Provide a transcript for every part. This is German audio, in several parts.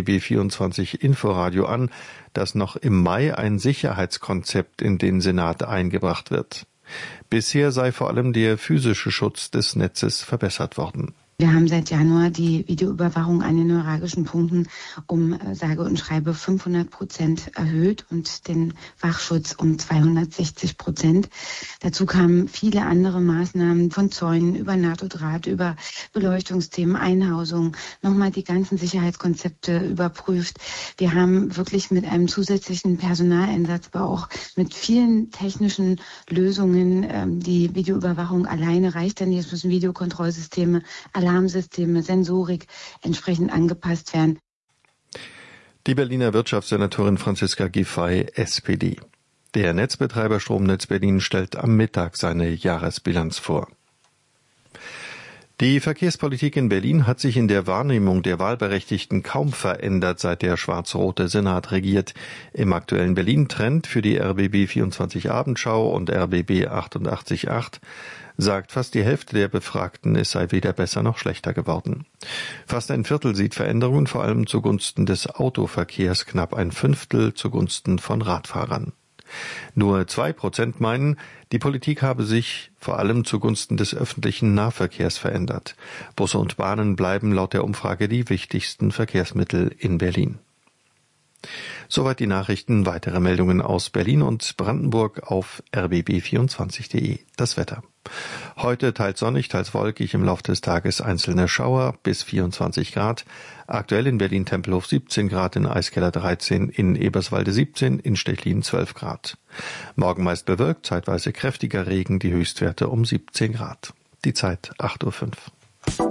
RBB24 Inforadio an, dass noch im Mai ein Sicherheitskonzept in den Senat eingebracht wird. Bisher sei vor allem der physische Schutz des Netzes verbessert worden. Wir haben seit Januar die Videoüberwachung an den neuralgischen Punkten um sage und schreibe 500% erhöht und den Wachschutz um 260%. Dazu kamen viele andere Maßnahmen von Zäunen über NATO-Draht, über Beleuchtungsthemen, Einhausung, nochmal die ganzen Sicherheitskonzepte überprüft. Wir haben wirklich mit einem zusätzlichen Personaleinsatz, aber auch mit vielen technischen Lösungen, die Videoüberwachung alleine reicht dann nicht. Es müssen Videokontrollsysteme, Alarmsysteme, Sensorik entsprechend angepasst werden. Die Berliner Wirtschaftssenatorin Franziska Giffey, SPD. Der Netzbetreiber Stromnetz Berlin stellt am Mittag seine Jahresbilanz vor. Die Verkehrspolitik in Berlin hat sich in der Wahrnehmung der Wahlberechtigten kaum verändert, seit der schwarz-rote Senat regiert. Im aktuellen Berlin-Trend für die RBB24 Abendschau und RBB 88.8 sagt fast die Hälfte der Befragten, es sei weder besser noch schlechter geworden. Fast ein Viertel sieht Veränderungen vor allem zugunsten des Autoverkehrs, knapp ein Fünftel zugunsten von Radfahrern. Nur 2% meinen, die Politik habe sich vor allem zugunsten des öffentlichen Nahverkehrs verändert. Busse und Bahnen bleiben laut der Umfrage die wichtigsten Verkehrsmittel in Berlin. Soweit die Nachrichten. Weitere Meldungen aus Berlin und Brandenburg auf rbb24.de. Das Wetter. Heute teils sonnig, teils wolkig, im Laufe des Tages einzelne Schauer bis 24 Grad. Aktuell in Berlin-Tempelhof 17 Grad, in Eiskeller 13, in Eberswalde 17, in Stechlin 12 Grad. Morgen meist bewölkt, zeitweise kräftiger Regen, die Höchstwerte um 17 Grad. Die Zeit 8:05 Uhr.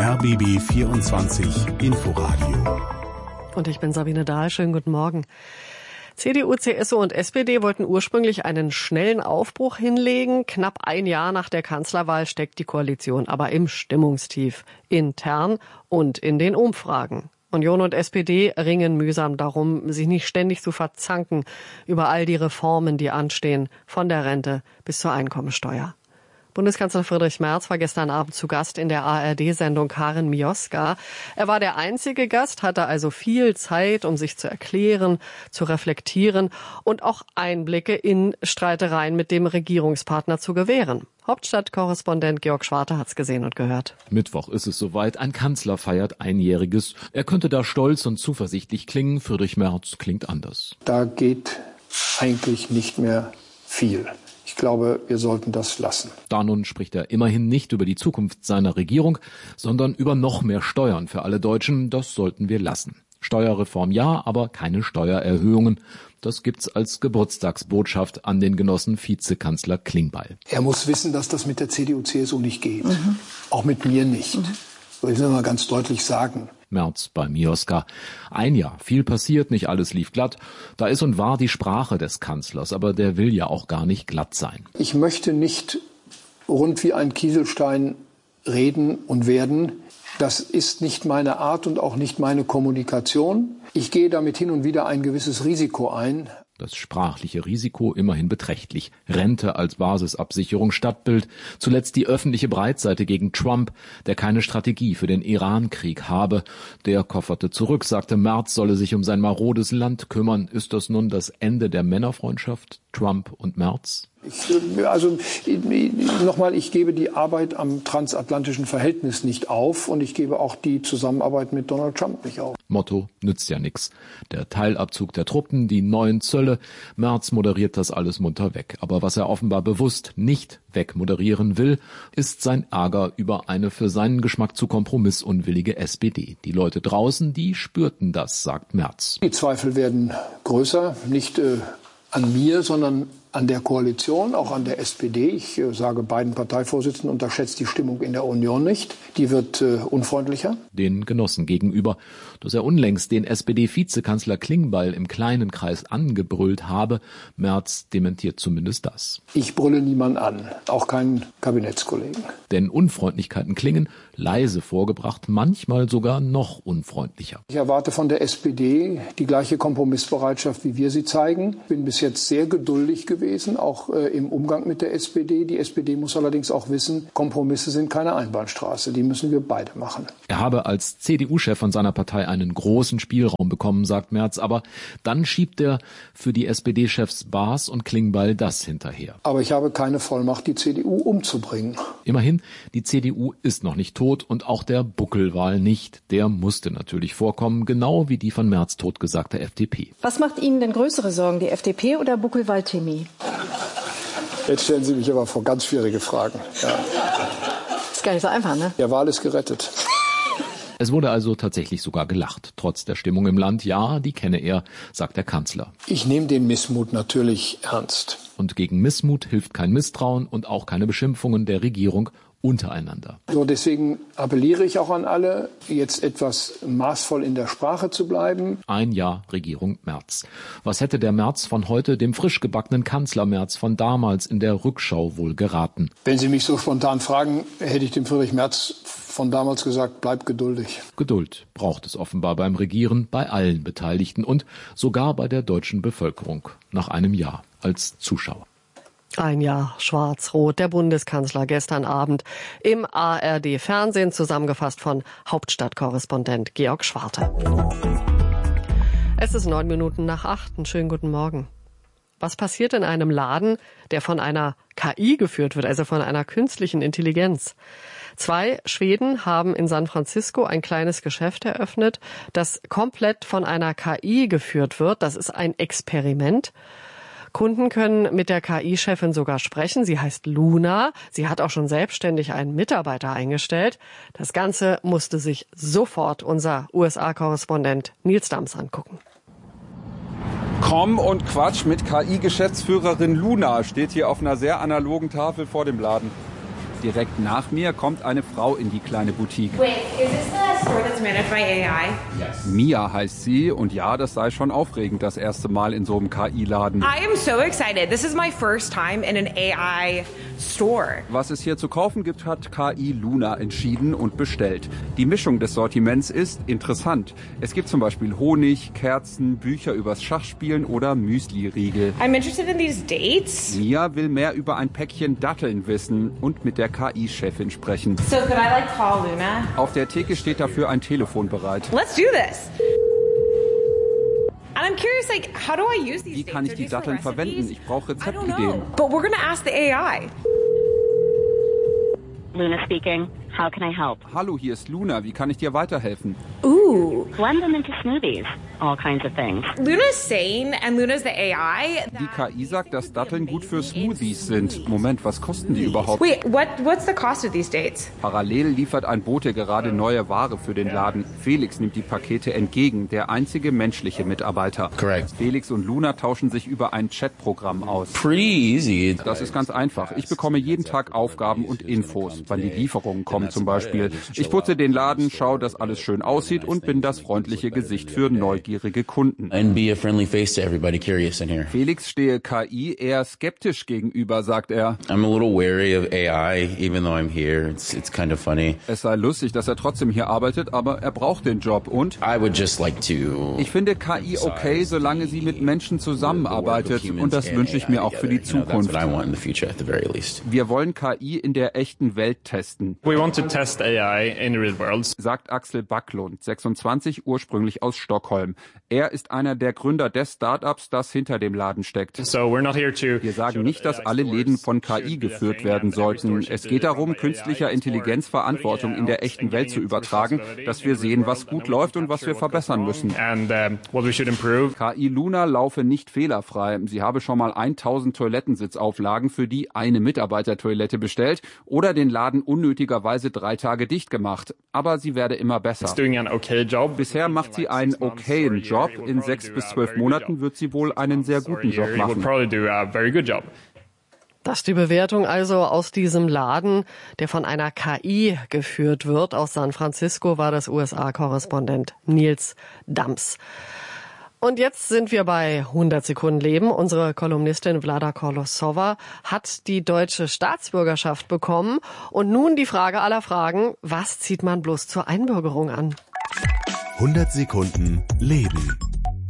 RBB24 Inforadio. Und ich bin Sabine Dahl. Schönen guten Morgen. CDU, CSU und SPD wollten ursprünglich einen schnellen Aufbruch hinlegen. Knapp ein Jahr nach der Kanzlerwahl steckt die Koalition aber im Stimmungstief, intern und in den Umfragen. Union und SPD ringen mühsam darum, sich nicht ständig zu verzanken über all die Reformen, die anstehen, von der Rente bis zur Einkommensteuer. Bundeskanzler Friedrich Merz war gestern Abend zu Gast in der ARD-Sendung Karin Mioska. Er war der einzige Gast, hatte also viel Zeit, um sich zu erklären, zu reflektieren und auch Einblicke in Streitereien mit dem Regierungspartner zu gewähren. Hauptstadtkorrespondent Georg Schwarte hat's gesehen und gehört. Mittwoch ist es soweit. Ein Kanzler feiert Einjähriges. Er könnte da stolz und zuversichtlich klingen. Friedrich Merz klingt anders. Da geht eigentlich nicht mehr viel. Ich glaube, wir sollten das lassen. Da nun spricht er immerhin nicht über die Zukunft seiner Regierung, sondern über noch mehr Steuern für alle Deutschen. Das sollten wir lassen. Steuerreform ja, aber keine Steuererhöhungen. Das gibt's als Geburtstagsbotschaft an den Genossen Vizekanzler Klingbeil. Er muss wissen, dass das mit der CDU, CSU nicht geht. Auch mit mir nicht. Das will ich mal ganz deutlich sagen. Merz bei Mioska. Ein Jahr, viel passiert, nicht alles lief glatt. Da ist und war die Sprache des Kanzlers, aber der will ja auch gar nicht glatt sein. Ich möchte nicht rund wie ein Kieselstein reden und werden. Das ist nicht meine Art und auch nicht meine Kommunikation. Ich gehe damit hin und wieder ein gewisses Risiko ein. Das sprachliche Risiko immerhin beträchtlich. Rente als Basisabsicherung, Stadtbild. Zuletzt die öffentliche Breitseite gegen Trump, der keine Strategie für den Iran-Krieg habe. Der kofferte zurück, sagte, Merz solle sich um sein marodes Land kümmern. Ist das nun das Ende der Männerfreundschaft, Trump und Merz? Ich gebe die Arbeit am transatlantischen Verhältnis nicht auf und ich gebe auch die Zusammenarbeit mit Donald Trump nicht auf. Motto, nützt ja nix. Der Teilabzug der Truppen, die neuen Zölle. Merz moderiert das alles munter weg. Aber was er offenbar bewusst nicht wegmoderieren will, ist sein Ärger über eine für seinen Geschmack zu kompromissunwillige SPD. Die Leute draußen, die spürten das, sagt Merz. Die Zweifel werden größer, nicht an mir, sondern an der Koalition, auch an der SPD. Ich sage beiden Parteivorsitzenden, unterschätzt die Stimmung in der Union nicht. Die wird unfreundlicher. Den Genossen gegenüber, dass er unlängst den SPD-Vizekanzler Klingbeil im kleinen Kreis angebrüllt habe. Merz dementiert zumindest das. Ich brülle niemanden an, auch keinen Kabinettskollegen. Denn Unfreundlichkeiten klingen, leise vorgebracht, manchmal sogar noch unfreundlicher. Ich erwarte von der SPD die gleiche Kompromissbereitschaft, wie wir sie zeigen. Bin bis jetzt sehr geduldig gewesen gewesen, auch im Umgang mit der SPD. Die SPD muss allerdings auch wissen, Kompromisse sind keine Einbahnstraße. Die müssen wir beide machen. Er habe als CDU-Chef von seiner Partei einen großen Spielraum bekommen, sagt Merz. Aber dann schiebt er für die SPD-Chefs Baas und Klingbeil das hinterher. Aber ich habe keine Vollmacht, die CDU umzubringen. Immerhin, die CDU ist noch nicht tot und auch der Buckelwal nicht. Der musste natürlich vorkommen, genau wie die von Merz totgesagte FDP. Was macht Ihnen denn größere Sorgen, die FDP oder Buckelwal-Timmy? Jetzt stellen Sie mich aber vor ganz schwierige Fragen. Ja. Ist gar nicht so einfach, ne? Der Wal ist gerettet. Es wurde also tatsächlich sogar gelacht. Trotz der Stimmung im Land, ja, die kenne er, sagt der Kanzler. Ich nehme den Missmut natürlich ernst. Und gegen Missmut hilft kein Misstrauen und auch keine Beschimpfungen der Regierung untereinander. So, deswegen appelliere ich auch an alle, jetzt etwas maßvoll in der Sprache zu bleiben. Ein Jahr Regierung Merz. Was hätte der Merz von heute dem frisch gebackenen Kanzler Merz von damals in der Rückschau wohl geraten? Wenn Sie mich so spontan fragen, hätte ich dem Friedrich Merz von damals gesagt, bleib geduldig. Geduld braucht es offenbar beim Regieren, bei allen Beteiligten und sogar bei der deutschen Bevölkerung. Nach einem Jahr als Zuschauer. Ein Jahr schwarz-rot, der Bundeskanzler gestern Abend im ARD-Fernsehen, zusammengefasst von Hauptstadtkorrespondent Georg Schwarte. Es ist 8:09. Einen schönen guten Morgen. Was passiert in einem Laden, der von einer KI geführt wird, also von einer künstlichen Intelligenz? 2 Schweden haben in San Francisco ein kleines Geschäft eröffnet, das komplett von einer KI geführt wird. Das ist ein Experiment. Kunden können mit der KI-Chefin sogar sprechen. Sie heißt Luna. Sie hat auch schon selbstständig einen Mitarbeiter eingestellt. Das Ganze musste sich sofort unser USA-Korrespondent Nils Dams angucken. Komm und Quatsch mit KI-Geschäftsführerin Luna steht hier auf einer sehr analogen Tafel vor dem Laden. Direkt nach mir kommt eine Frau in die kleine Boutique. Wait, is this the store that's managed by AI? Yes. Mia heißt sie und ja, das sei schon aufregend, das erste Mal in so einem KI-Laden. I am so excited. This is my first time in an AI store. Was es hier zu kaufen gibt, hat KI Luna entschieden und bestellt. Die Mischung des Sortiments ist interessant. Es gibt zum Beispiel Honig, Kerzen, Bücher übers Schachspielen oder Müsli-Riegel. I'm interested in these dates. Mia will mehr über ein Päckchen Datteln wissen und mit der KI-Chefin sprechen. So could I call Luna? Auf der Theke steht dafür ein Telefon bereit. Let's do this. And I'm curious, how do I use these Wie kann ich die Datteln verwenden? Ich brauche Rezeptideen. But we're gonna ask the AI. Luna speaking. How can I help? Hallo, hier ist Luna. Wie kann ich dir weiterhelfen? Ooh. Blend them into smoothies. All kinds of things. Luna's sane and Luna's the AI. Die KI sagt, dass Datteln gut für Smoothies sind. Moment, was kosten die überhaupt? Wait, what's the cost of these dates? Parallel liefert ein Bote gerade neue Ware für den Laden. Felix nimmt die Pakete entgegen, der einzige menschliche Mitarbeiter. Correct. Felix und Luna tauschen sich über ein Chatprogramm aus. Pretty easy. Das ist ganz einfach. Ich bekomme jeden Tag Aufgaben und Infos, wann die Lieferungen kommen zum Beispiel. Ich putze den Laden, schaue, dass alles schön aussieht und bin das freundliche Gesicht für neugierige Kunden. And be a friendly face to everybody curious in here. Felix stehe KI eher skeptisch gegenüber, sagt er. I'm a little wary of AI, even though I'm here. It's kind of funny. Es sei lustig, dass er trotzdem hier arbeitet, aber er braucht den Job und I would just like to. Ich finde KI okay, solange sie mit Menschen zusammenarbeitet und das wünsche ich mir auch für die Zukunft. Wir wollen KI in der echten Welt testen. We want to test AI in the real world, sagt Axel Backlund, 26, ursprünglich aus Stockholm. Er ist einer der Gründer des Startups, das hinter dem Laden steckt. So we're not here to. Wir sagen nicht, dass alle Läden von KI geführt werden sollten. Es geht darum, künstlicher Intelligenz Verantwortung in der echten Welt zu übertragen, dass wir sehen, was gut läuft und was wir verbessern müssen. KI Luna laufe nicht fehlerfrei. Sie habe schon mal 1000 Toilettensitzauflagen für die eine Mitarbeitertoilette bestellt oder den Laden unnötigerweise 3 Tage dicht gemacht. Aber sie werde immer besser. Bisher macht sie einen okayen Job. In 6 bis 12 Monaten wird sie wohl einen sehr guten Job machen. Das ist die Bewertung also aus diesem Laden, der von einer KI geführt wird. Aus San Francisco war das USA-Korrespondent Nils Dams. Und jetzt sind wir bei 100 Sekunden Leben. Unsere Kolumnistin Vlada Kolosova hat die deutsche Staatsbürgerschaft bekommen. Und nun die Frage aller Fragen, was zieht man bloß zur Einbürgerung an? 100 Sekunden Leben.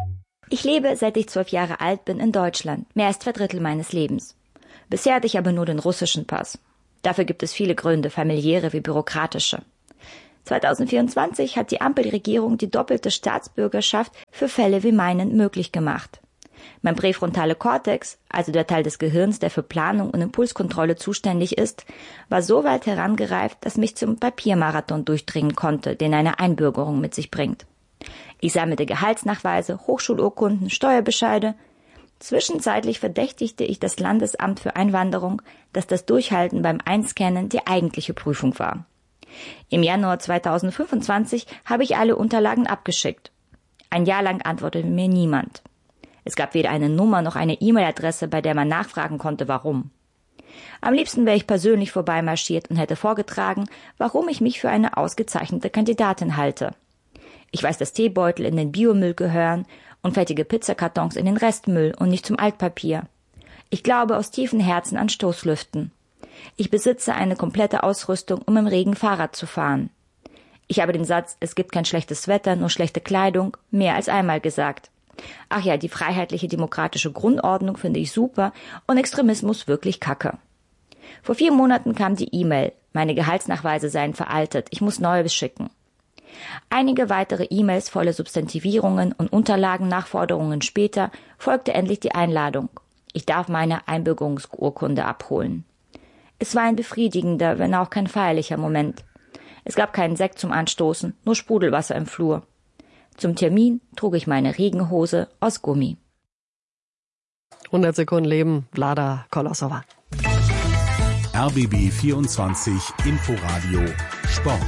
Ich lebe, seit ich 12 Jahre alt bin, in Deutschland, mehr als 2/3 meines Lebens. Bisher hatte ich aber nur den russischen Pass. Dafür gibt es viele Gründe, familiäre wie bürokratische. 2024 hat die Ampelregierung die doppelte Staatsbürgerschaft für Fälle wie meinen möglich gemacht. Mein präfrontale Kortex, also der Teil des Gehirns, der für Planung und Impulskontrolle zuständig ist, war so weit herangereift, dass mich zum Papiermarathon durchdringen konnte, den eine Einbürgerung mit sich bringt. Ich sammelte Gehaltsnachweise, Hochschulurkunden, Steuerbescheide. Zwischenzeitlich verdächtigte ich das Landesamt für Einwanderung, dass das Durchhalten beim Einscannen die eigentliche Prüfung war. Im Januar 2025 habe ich alle Unterlagen abgeschickt. Ein Jahr lang antwortete mir niemand. Es gab weder eine Nummer noch eine E-Mail-Adresse, bei der man nachfragen konnte, warum. Am liebsten wäre ich persönlich vorbeimarschiert und hätte vorgetragen, warum ich mich für eine ausgezeichnete Kandidatin halte. Ich weiß, dass Teebeutel in den Biomüll gehören und fertige Pizzakartons in den Restmüll und nicht zum Altpapier. Ich glaube aus tiefem Herzen an Stoßlüften. Ich besitze eine komplette Ausrüstung, um im Regen Fahrrad zu fahren. Ich habe den Satz, es gibt kein schlechtes Wetter, nur schlechte Kleidung, mehr als einmal gesagt. Ach ja, die freiheitliche demokratische Grundordnung finde ich super und Extremismus wirklich kacke. Vor 4 Monaten kam die E-Mail, meine Gehaltsnachweise seien veraltet, ich muss neue beschicken. Einige weitere E-Mails voller Substantivierungen und Unterlagennachforderungen später folgte endlich die Einladung. Ich darf meine Einbürgerungsurkunde abholen. Es war ein befriedigender, wenn auch kein feierlicher Moment. Es gab keinen Sekt zum Anstoßen, nur Sprudelwasser im Flur. Zum Termin trug ich meine Regenhose aus Gummi. 100 Sekunden Leben, Vlada Kolosova. RBB 24 Inforadio Sport.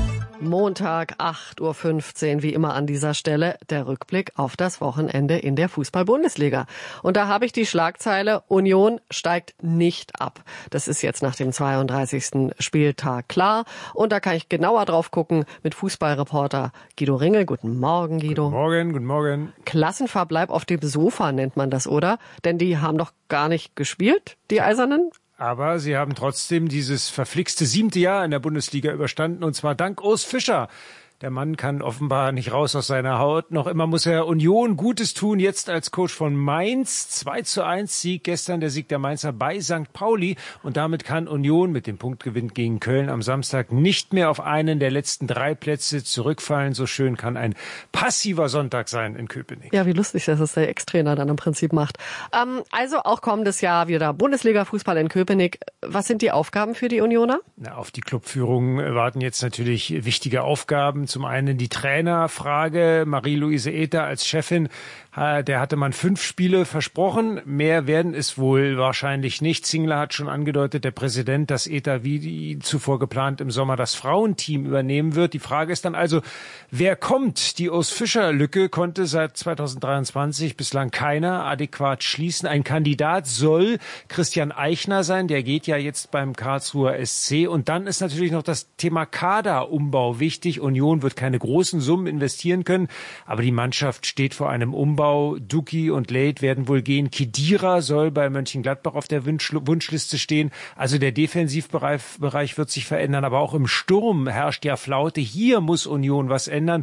Montag, 8:15 Uhr, wie immer an dieser Stelle, der Rückblick auf das Wochenende in der Fußball-Bundesliga. Und da habe ich die Schlagzeile, Union steigt nicht ab. Das ist jetzt nach dem 32. Spieltag klar. Und da kann ich genauer drauf gucken mit Fußballreporter Guido Ringel. Guten Morgen, Guido. Guten Morgen. Klassenverbleib auf dem Sofa nennt man das, oder? Denn die haben doch gar nicht gespielt, die Eisernen. Aber sie haben trotzdem dieses verflixte 7. Jahr in der Bundesliga überstanden, und zwar dank Urs Fischer. Der Mann kann offenbar nicht raus aus seiner Haut. Noch immer muss er Union Gutes tun, jetzt als Coach von Mainz. 2:1 Sieg, gestern der Sieg der Mainzer bei St. Pauli. Und damit kann Union mit dem Punktgewinn gegen Köln am Samstag nicht mehr auf einen der letzten 3 Plätze zurückfallen. So schön kann ein passiver Sonntag sein in Köpenick. Ja, wie lustig, dass es der Ex-Trainer dann im Prinzip macht. Also auch kommendes Jahr wieder Bundesliga-Fußball in Köpenick. Was sind die Aufgaben für die Unioner? Auf die Clubführung warten jetzt natürlich wichtige Aufgaben. Zum einen die Trainerfrage. Marie-Louise Ether als Chefin, der hatte man 5 Spiele versprochen. Mehr werden es wohl wahrscheinlich nicht. Zingler hat schon angedeutet, der Präsident, dass Ether wie zuvor geplant im Sommer das Frauenteam übernehmen wird. Die Frage ist dann also, wer kommt? Die Urs-Fischer-Lücke konnte seit 2023 bislang keiner adäquat schließen. Ein Kandidat soll Christian Eichner sein. Der geht ja jetzt beim Karlsruher SC. Und dann ist natürlich noch das Thema Kaderumbau wichtig. Union wird keine großen Summen investieren können, aber die Mannschaft steht vor einem Umbau. Duki und Late werden wohl gehen. Khedira soll bei Mönchengladbach auf der Wunschliste stehen. Also der Defensivbereich wird sich verändern, aber auch im Sturm herrscht ja Flaute. Hier muss Union was ändern.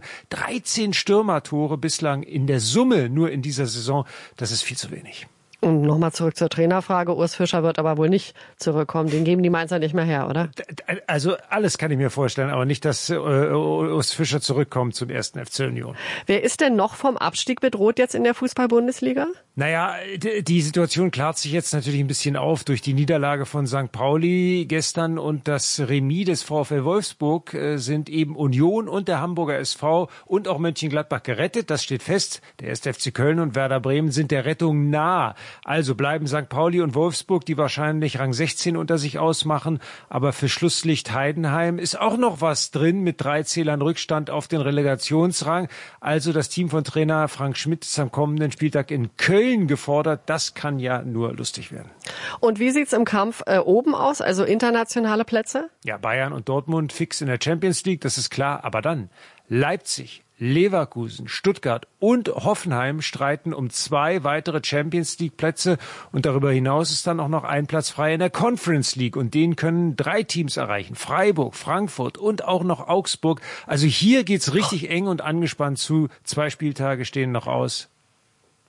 13 Stürmertore bislang in der Summe nur in dieser Saison. Das ist viel zu wenig. Und nochmal zurück zur Trainerfrage. Urs Fischer wird aber wohl nicht zurückkommen. Den geben die Mainzer nicht mehr her, oder? Also alles kann ich mir vorstellen, aber nicht, dass Urs Fischer zurückkommt zum 1. FC Union. Wer ist denn noch vom Abstieg bedroht jetzt in der Fußball-Bundesliga? Naja, die Situation klart sich jetzt natürlich ein bisschen auf durch die Niederlage von St. Pauli gestern und das Remis des VfL Wolfsburg sind eben Union und der Hamburger SV und auch Mönchengladbach gerettet. Das steht fest. Der 1. FC Köln und Werder Bremen sind der Rettung nah. Also bleiben St. Pauli und Wolfsburg, die wahrscheinlich Rang 16 unter sich ausmachen. Aber für Schlusslicht Heidenheim ist auch noch was drin mit 3 Zählern Rückstand auf den Relegationsrang. Also das Team von Trainer Frank Schmidt ist am kommenden Spieltag in Köln gefordert. Das kann ja nur lustig werden. Und wie sieht's im Kampf oben aus, also internationale Plätze? Ja, Bayern und Dortmund fix in der Champions League, das ist klar. Aber dann Leipzig, Leverkusen, Stuttgart und Hoffenheim streiten um 2 weitere Champions League Plätze und darüber hinaus ist dann auch noch ein Platz frei in der Conference League und den können 3 Teams erreichen. Freiburg, Frankfurt und auch noch Augsburg. Also hier geht's richtig eng und angespannt zu. 2 Spieltage stehen noch aus.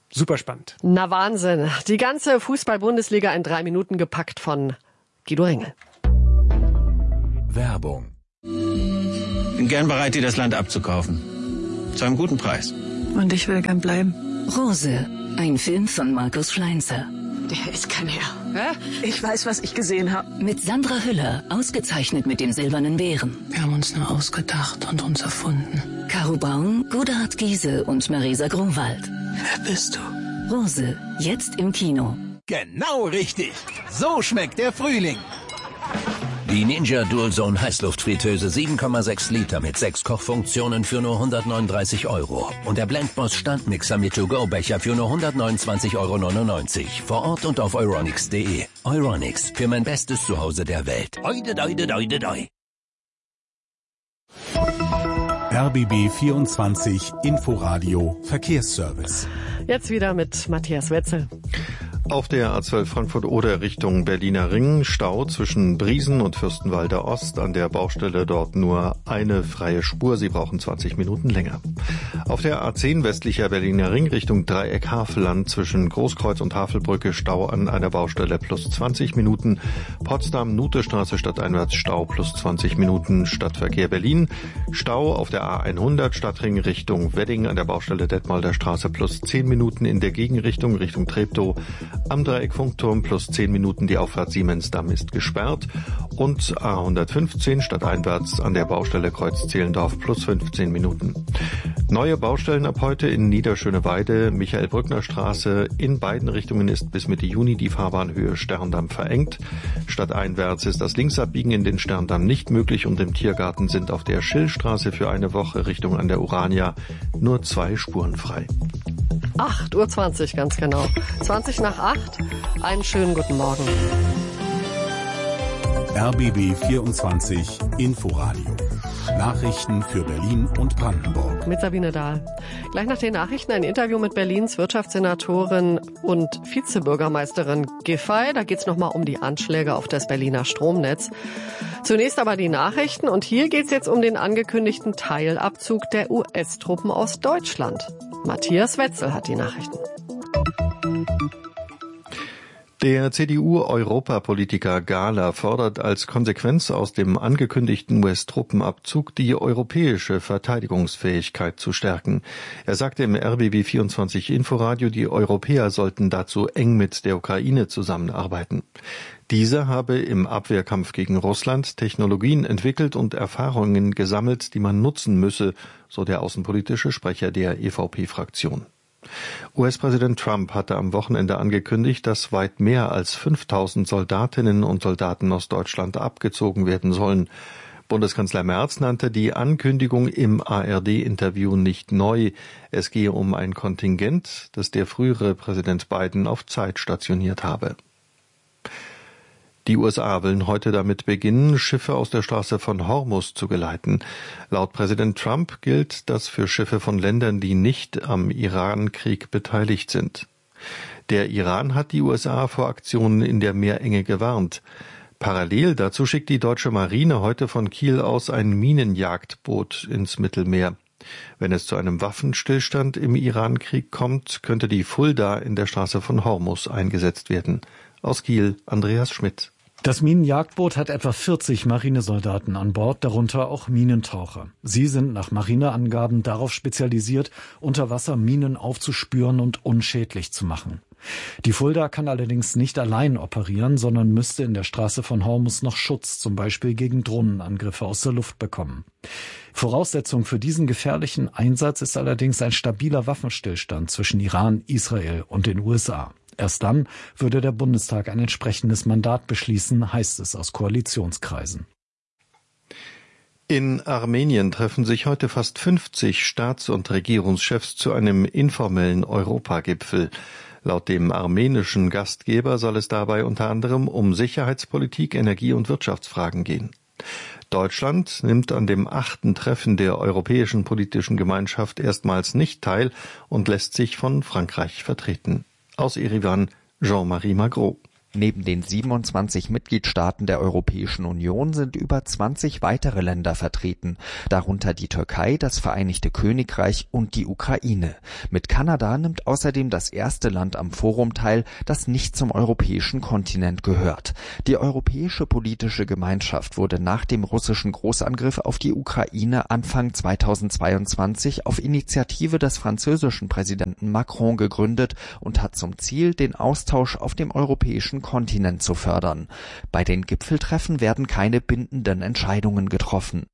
Super spannend. Na Wahnsinn. Die ganze Fußball-Bundesliga in 3 Minuten gepackt von Guido Ringel. Werbung. Bin gern bereit, dir das Land abzukaufen. Zu einem guten Preis. Und ich will gern bleiben. Rose, ein Film von Markus Schleinzer. Der ist kein Herr. Hä? Ich weiß, was ich gesehen habe. Mit Sandra Hüller, ausgezeichnet mit dem Silbernen Bären. Wir haben uns nur ausgedacht und uns erfunden. Caro Braun, Godehard Giese und Marisa Grunwald. Wer bist du? Rose, jetzt im Kino. Genau richtig. So schmeckt der Frühling. Die Ninja Dual Zone Heißluftfritteuse 7,6 Liter mit 6 Kochfunktionen für nur 139 €. Und der Blendboss Standmixer mit To-Go-Becher für nur 129,99 € vor Ort und auf euronics.de. Euronics, für mein bestes Zuhause der Welt. Oide, doide, doide, doi. RBB 24 Inforadio Verkehrsservice. Jetzt wieder mit Matthias Wetzel. Auf der A12 Frankfurt-Oder Richtung Berliner Ring, Stau zwischen Briesen und Fürstenwalder Ost. An der Baustelle dort nur eine freie Spur. Sie brauchen 20 Minuten länger. Auf der A10 westlicher Berliner Ring Richtung Dreieck Havelland zwischen Großkreuz und Havelbrücke Stau an einer Baustelle plus 20 Minuten. Potsdam-Nutestraße stadteinwärts Stau plus 20 Minuten. Stadtverkehr Berlin. Stau auf der A100 Stadtring Richtung Wedding an der Baustelle Detmolder Straße plus 10 Minuten in der Gegenrichtung Richtung Treptow. Am Dreieck Funkturm plus 10 Minuten, die Auffahrt Siemensdamm ist gesperrt. Und A115 stadteinwärts an der Baustelle Kreuz Zehlendorf plus 15 Minuten. Neue Baustellen ab heute in Niederschöneweide, Michael-Brückner-Straße. In beiden Richtungen ist bis Mitte Juni die Fahrbahnhöhe Sterndamm verengt. Stadteinwärts ist das Linksabbiegen in den Sterndamm nicht möglich und im Tiergarten sind auf der Schillstraße für eine Woche Richtung an der Urania nur 2 Spuren frei. 8:20 Uhr, ganz genau. 20 nach 8. Einen schönen guten Morgen. RBB 24 Inforadio. Nachrichten für Berlin und Brandenburg. Mit Sabine Dahl. Gleich nach den Nachrichten ein Interview mit Berlins Wirtschaftssenatorin und Vizebürgermeisterin Giffey. Da geht es nochmal um die Anschläge auf das Berliner Stromnetz. Zunächst aber die Nachrichten. Und hier geht es jetzt um den angekündigten Teilabzug der US-Truppen aus Deutschland. Matthias Wetzel hat die Nachrichten. Der CDU-Europapolitiker Gahler fordert als Konsequenz aus dem angekündigten US-Truppenabzug die europäische Verteidigungsfähigkeit zu stärken. Er sagte im RBB 24 Inforadio, die Europäer sollten dazu eng mit der Ukraine zusammenarbeiten. Diese habe im Abwehrkampf gegen Russland Technologien entwickelt und Erfahrungen gesammelt, die man nutzen müsse, so der außenpolitische Sprecher der EVP-Fraktion. US-Präsident Trump hatte am Wochenende angekündigt, dass weit mehr als 5.000 Soldatinnen und Soldaten aus Deutschland abgezogen werden sollen. Bundeskanzler Merz nannte die Ankündigung im ARD-Interview nicht neu. Es gehe um ein Kontingent, das der frühere Präsident Biden auf Zeit stationiert habe. Die USA wollen heute damit beginnen, Schiffe aus der Straße von Hormuz zu geleiten. Laut Präsident Trump gilt das für Schiffe von Ländern, die nicht am Iran-Krieg beteiligt sind. Der Iran hat die USA vor Aktionen in der Meerenge gewarnt. Parallel dazu schickt die deutsche Marine heute von Kiel aus ein Minenjagdboot ins Mittelmeer. Wenn es zu einem Waffenstillstand im Iran-Krieg kommt, könnte die Fulda in der Straße von Hormuz eingesetzt werden. Aus Kiel, Andreas Schmidt. Das Minenjagdboot hat etwa 40 Marinesoldaten an Bord, darunter auch Minentaucher. Sie sind nach Marineangaben darauf spezialisiert, unter Wasser Minen aufzuspüren und unschädlich zu machen. Die Fulda kann allerdings nicht allein operieren, sondern müsste in der Straße von Hormuz noch Schutz, zum Beispiel gegen Drohnenangriffe aus der Luft bekommen. Voraussetzung für diesen gefährlichen Einsatz ist allerdings ein stabiler Waffenstillstand zwischen Iran, Israel und den USA. Erst dann würde der Bundestag ein entsprechendes Mandat beschließen, heißt es aus Koalitionskreisen. In Armenien treffen sich heute fast 50 Staats- und Regierungschefs zu einem informellen Europagipfel. Laut dem armenischen Gastgeber soll es dabei unter anderem um Sicherheitspolitik, Energie- und Wirtschaftsfragen gehen. Deutschland nimmt an dem 8. Treffen der Europäischen Politischen Gemeinschaft erstmals nicht teil und lässt sich von Frankreich vertreten. Aus Erivan, Jean-Marie Magro. Neben den 27 Mitgliedstaaten der Europäischen Union sind über 20 weitere Länder vertreten, darunter die Türkei, das Vereinigte Königreich und die Ukraine. Mit Kanada nimmt außerdem das erste Land am Forum teil, das nicht zum europäischen Kontinent gehört. Die europäische politische Gemeinschaft wurde nach dem russischen Großangriff auf die Ukraine Anfang 2022 auf Initiative des französischen Präsidenten Macron gegründet und hat zum Ziel, den Austausch auf dem europäischen Kontinent zu fördern. Bei den Gipfeltreffen werden keine bindenden Entscheidungen getroffen.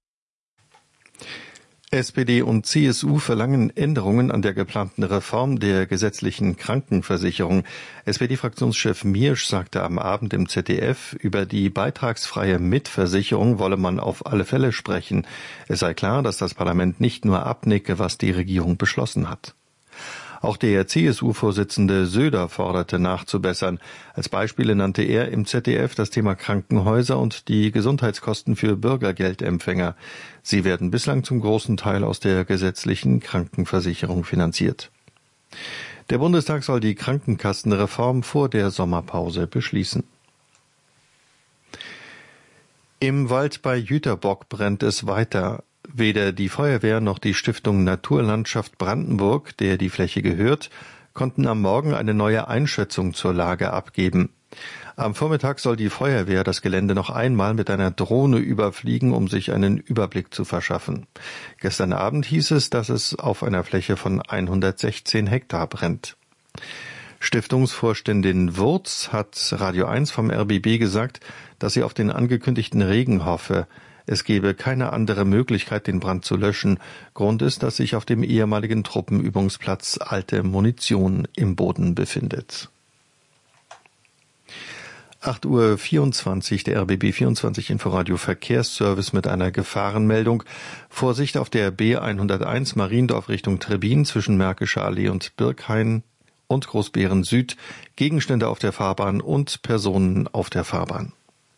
SPD und CSU verlangen Änderungen an der geplanten Reform der gesetzlichen Krankenversicherung. SPD-Fraktionschef Miersch sagte am Abend im ZDF, über die beitragsfreie Mitversicherung wolle man auf alle Fälle sprechen. Es sei klar, dass das Parlament nicht nur abnicke, was die Regierung beschlossen hat. Auch der CSU-Vorsitzende Söder forderte nachzubessern. Als Beispiele nannte er im ZDF das Thema Krankenhäuser und die Gesundheitskosten für Bürgergeldempfänger. Sie werden bislang zum großen Teil aus der gesetzlichen Krankenversicherung finanziert. Der Bundestag soll die Krankenkassenreform vor der Sommerpause beschließen. Im Wald bei Jüterbock brennt es weiter. Weder die Feuerwehr noch die Stiftung Naturlandschaft Brandenburg, der die Fläche gehört, konnten am Morgen eine neue Einschätzung zur Lage abgeben. Am Vormittag soll die Feuerwehr das Gelände noch einmal mit einer Drohne überfliegen, um sich einen Überblick zu verschaffen. Gestern Abend hieß es, dass es auf einer Fläche von 116 Hektar brennt. Stiftungsvorständin Wurz hat Radio 1 vom RBB gesagt, dass sie auf den angekündigten Regen hoffe. Es gebe keine andere Möglichkeit, den Brand zu löschen. Grund ist, dass sich auf dem ehemaligen Truppenübungsplatz alte Munition im Boden befindet. 8:24 Uhr, der RBB 24 Inforadio Verkehrsservice mit einer Gefahrenmeldung. Vorsicht auf der B101 Mariendorf Richtung Trebbin zwischen Märkischer Allee und Birkhain und Großbeeren Süd. Gegenstände auf der Fahrbahn und Personen auf der Fahrbahn.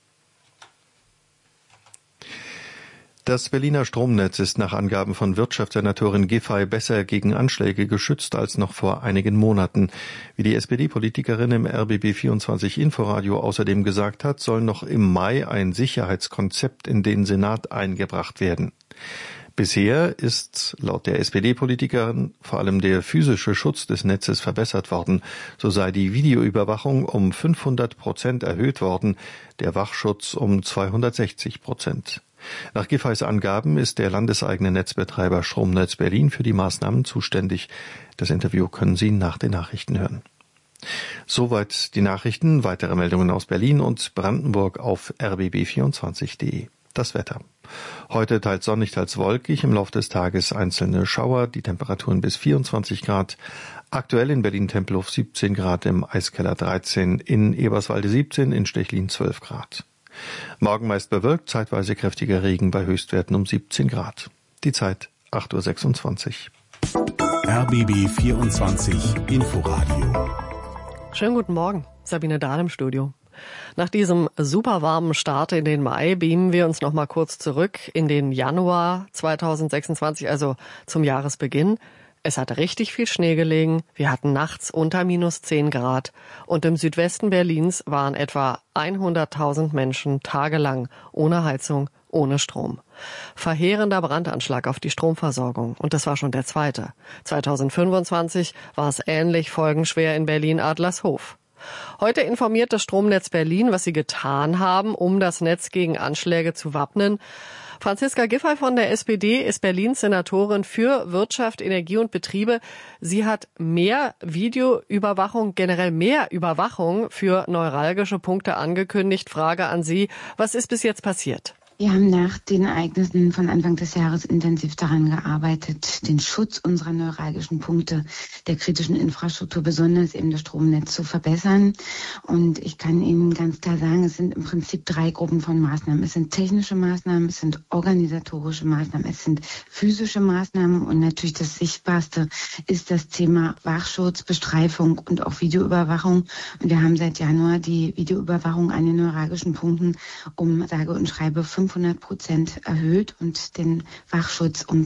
Das Berliner Stromnetz ist nach Angaben von Wirtschaftssenatorin Giffey besser gegen Anschläge geschützt als noch vor einigen Monaten. Wie die SPD-Politikerin im RBB 24 Inforadio außerdem gesagt hat, soll noch im Mai ein Sicherheitskonzept in den Senat eingebracht werden. Bisher ist laut der SPD-Politikerin vor allem der physische Schutz des Netzes verbessert worden. So sei die Videoüberwachung um 500% erhöht worden, der Wachschutz um 260%. Nach Giffeys Angaben ist der landeseigene Netzbetreiber Stromnetz Berlin für die Maßnahmen zuständig. Das Interview können Sie nach den Nachrichten hören. Soweit die Nachrichten. Weitere Meldungen aus Berlin und Brandenburg auf rbb24.de. Das Wetter. Heute teils sonnig, teils wolkig. Im Laufe des Tages einzelne Schauer. Die Temperaturen bis 24 Grad. Aktuell in Berlin-Tempelhof 17 Grad, im Eiskeller 13, in Eberswalde 17, in Stechlin 12 Grad. Morgen meist bewölkt, zeitweise kräftiger Regen bei Höchstwerten um 17 Grad. Die Zeit 8:26 Uhr. RBB 24 Inforadio. Schönen guten Morgen, Sabine Dahl im Studio. Nach diesem super warmen Start in den Mai beamen wir uns noch mal kurz zurück in den Januar 2026, also zum Jahresbeginn. Es hat richtig viel Schnee gelegen, wir hatten nachts unter -10 Grad und im Südwesten Berlins waren etwa 100.000 Menschen tagelang ohne Heizung, ohne Strom. Verheerender Brandanschlag auf die Stromversorgung und das war schon der zweite. 2025 war es ähnlich folgenschwer in Berlin-Adlershof. Heute informiert das Stromnetz Berlin, was sie getan haben, um das Netz gegen Anschläge zu wappnen. Franziska Giffey von der SPD ist Berlins Senatorin für Wirtschaft, Energie und Betriebe. Sie hat mehr Videoüberwachung, generell mehr Überwachung für neuralgische Punkte angekündigt. Frage an Sie, was ist bis jetzt passiert? Wir haben nach den Ereignissen von Anfang des Jahres intensiv daran gearbeitet, den Schutz unserer neuralgischen Punkte der kritischen Infrastruktur, besonders eben das Stromnetz, zu verbessern. Und ich kann Ihnen ganz klar sagen, es sind im Prinzip 3 Gruppen von Maßnahmen. Es sind technische Maßnahmen, es sind organisatorische Maßnahmen, es sind physische Maßnahmen und natürlich das Sichtbarste ist das Thema Wachschutz, Bestreifung und auch Videoüberwachung. Und wir haben seit Januar die Videoüberwachung an den neuralgischen Punkten um sage und schreibe 500% 500% erhöht und den Wachschutz um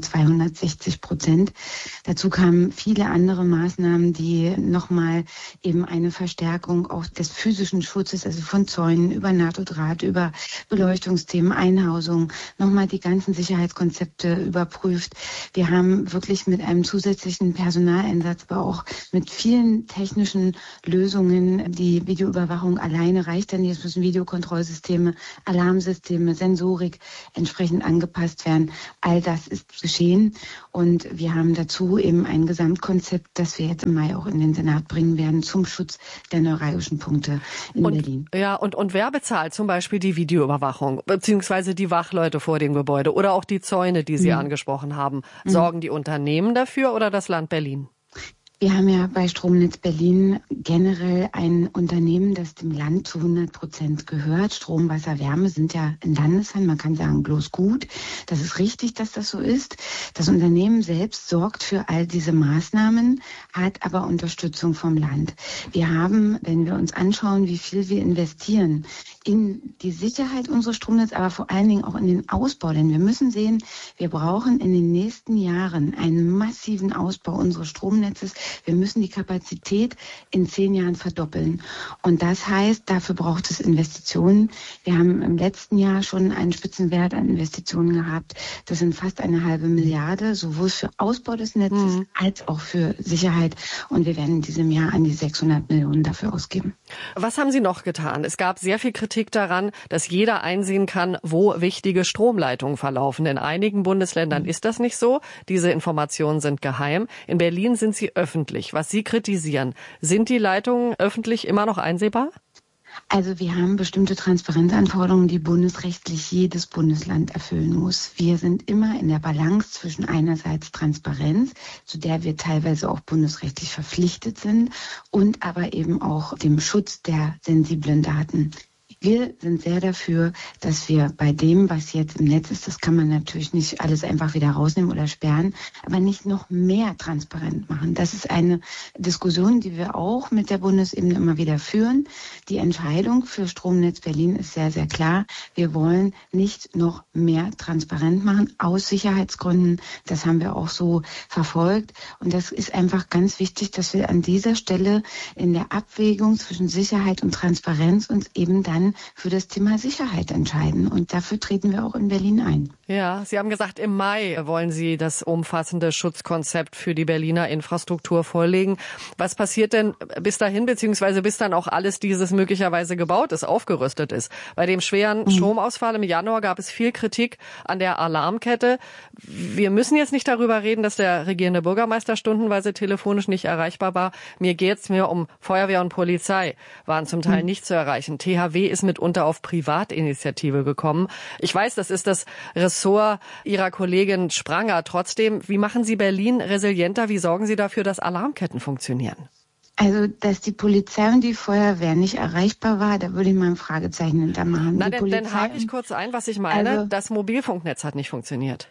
260%. Dazu kamen viele andere Maßnahmen, die nochmal eben eine Verstärkung auch des physischen Schutzes, also von Zäunen über NATO-Draht, über Beleuchtungsthemen, Einhausung, nochmal die ganzen Sicherheitskonzepte überprüft. Wir haben wirklich mit einem zusätzlichen Personaleinsatz, aber auch mit vielen technischen Lösungen, die Videoüberwachung alleine reicht dann, jetzt müssen Videokontrollsysteme, Alarmsysteme, Sensorik entsprechend angepasst werden. All das ist geschehen und wir haben dazu eben ein Gesamtkonzept, das wir jetzt im Mai auch in den Senat bringen werden zum Schutz der neuralgischen Punkte in Berlin. Ja, und wer bezahlt zum Beispiel die Videoüberwachung, beziehungsweise die Wachleute vor dem Gebäude oder auch die Zäune, die Sie angesprochen haben? Sorgen die Unternehmen dafür oder das Land Berlin? Wir haben ja bei Stromnetz Berlin generell ein Unternehmen, das dem Land zu 100% gehört. Strom, Wasser, Wärme sind ja in Landeshand, man kann sagen, bloß gut. Das ist richtig, dass das so ist. Das Unternehmen selbst sorgt für all diese Maßnahmen, hat aber Unterstützung vom Land. Wir haben, wenn wir uns anschauen, wie viel wir investieren in die Sicherheit unseres Stromnetzes, aber vor allen Dingen auch in den Ausbau. Denn wir müssen sehen, wir brauchen in den nächsten Jahren einen massiven Ausbau unseres Stromnetzes. Wir müssen die Kapazität in 10 Jahren verdoppeln. Und das heißt, dafür braucht es Investitionen. Wir haben im letzten Jahr schon einen Spitzenwert an Investitionen gehabt. Das sind fast 1,5 Milliarde, sowohl für Ausbau des Netzes als auch für Sicherheit. Und wir werden in diesem Jahr an die 600 Millionen dafür ausgeben. Was haben Sie noch getan? Es gab sehr viel Kritik daran, dass jeder einsehen kann, wo wichtige Stromleitungen verlaufen. In einigen Bundesländern ist das nicht so. Diese Informationen sind geheim. In Berlin sind sie öffentlich. Was Sie kritisieren, sind die Leitungen öffentlich immer noch einsehbar? Also wir haben bestimmte Transparenzanforderungen, die bundesrechtlich jedes Bundesland erfüllen muss. Wir sind immer in der Balance zwischen einerseits Transparenz, zu der wir teilweise auch bundesrechtlich verpflichtet sind, und aber eben auch dem Schutz der sensiblen Daten. Wir sind sehr dafür, dass wir bei dem, was jetzt im Netz ist, das kann man natürlich nicht alles einfach wieder rausnehmen oder sperren, aber nicht noch mehr transparent machen. Das ist eine Diskussion, die wir auch mit der Bundesebene immer wieder führen. Die Entscheidung für Stromnetz Berlin ist sehr, sehr klar. Wir wollen nicht noch mehr transparent machen, aus Sicherheitsgründen. Das haben wir auch so verfolgt. Und das ist einfach ganz wichtig, dass wir an dieser Stelle in der Abwägung zwischen Sicherheit und Transparenz uns eben dann für das Thema Sicherheit entscheiden. Und dafür treten wir auch in Berlin ein. Ja, Sie haben gesagt, im Mai wollen Sie das umfassende Schutzkonzept für die Berliner Infrastruktur vorlegen. Was passiert denn bis dahin, beziehungsweise bis dann auch alles dieses möglicherweise gebaut ist, aufgerüstet ist? Bei dem schweren Stromausfall im Januar gab es viel Kritik an der Alarmkette. Wir müssen jetzt nicht darüber reden, dass der regierende Bürgermeister stundenweise telefonisch nicht erreichbar war. Mir geht's mehr um Feuerwehr und Polizei, waren zum Teil nicht zu erreichen. THW ist mitunter auf Privatinitiative gekommen. Ich weiß, das ist das Ressort Ihrer Kollegin Spranger. Trotzdem, wie machen Sie Berlin resilienter? Wie sorgen Sie dafür, dass Alarmketten funktionieren? Also, dass die Polizei und die Feuerwehr nicht erreichbar war, da würde ich mal ein Fragezeichen hintermachen. Na, dann hake ich kurz ein, was ich meine. Also, das Mobilfunknetz hat nicht funktioniert.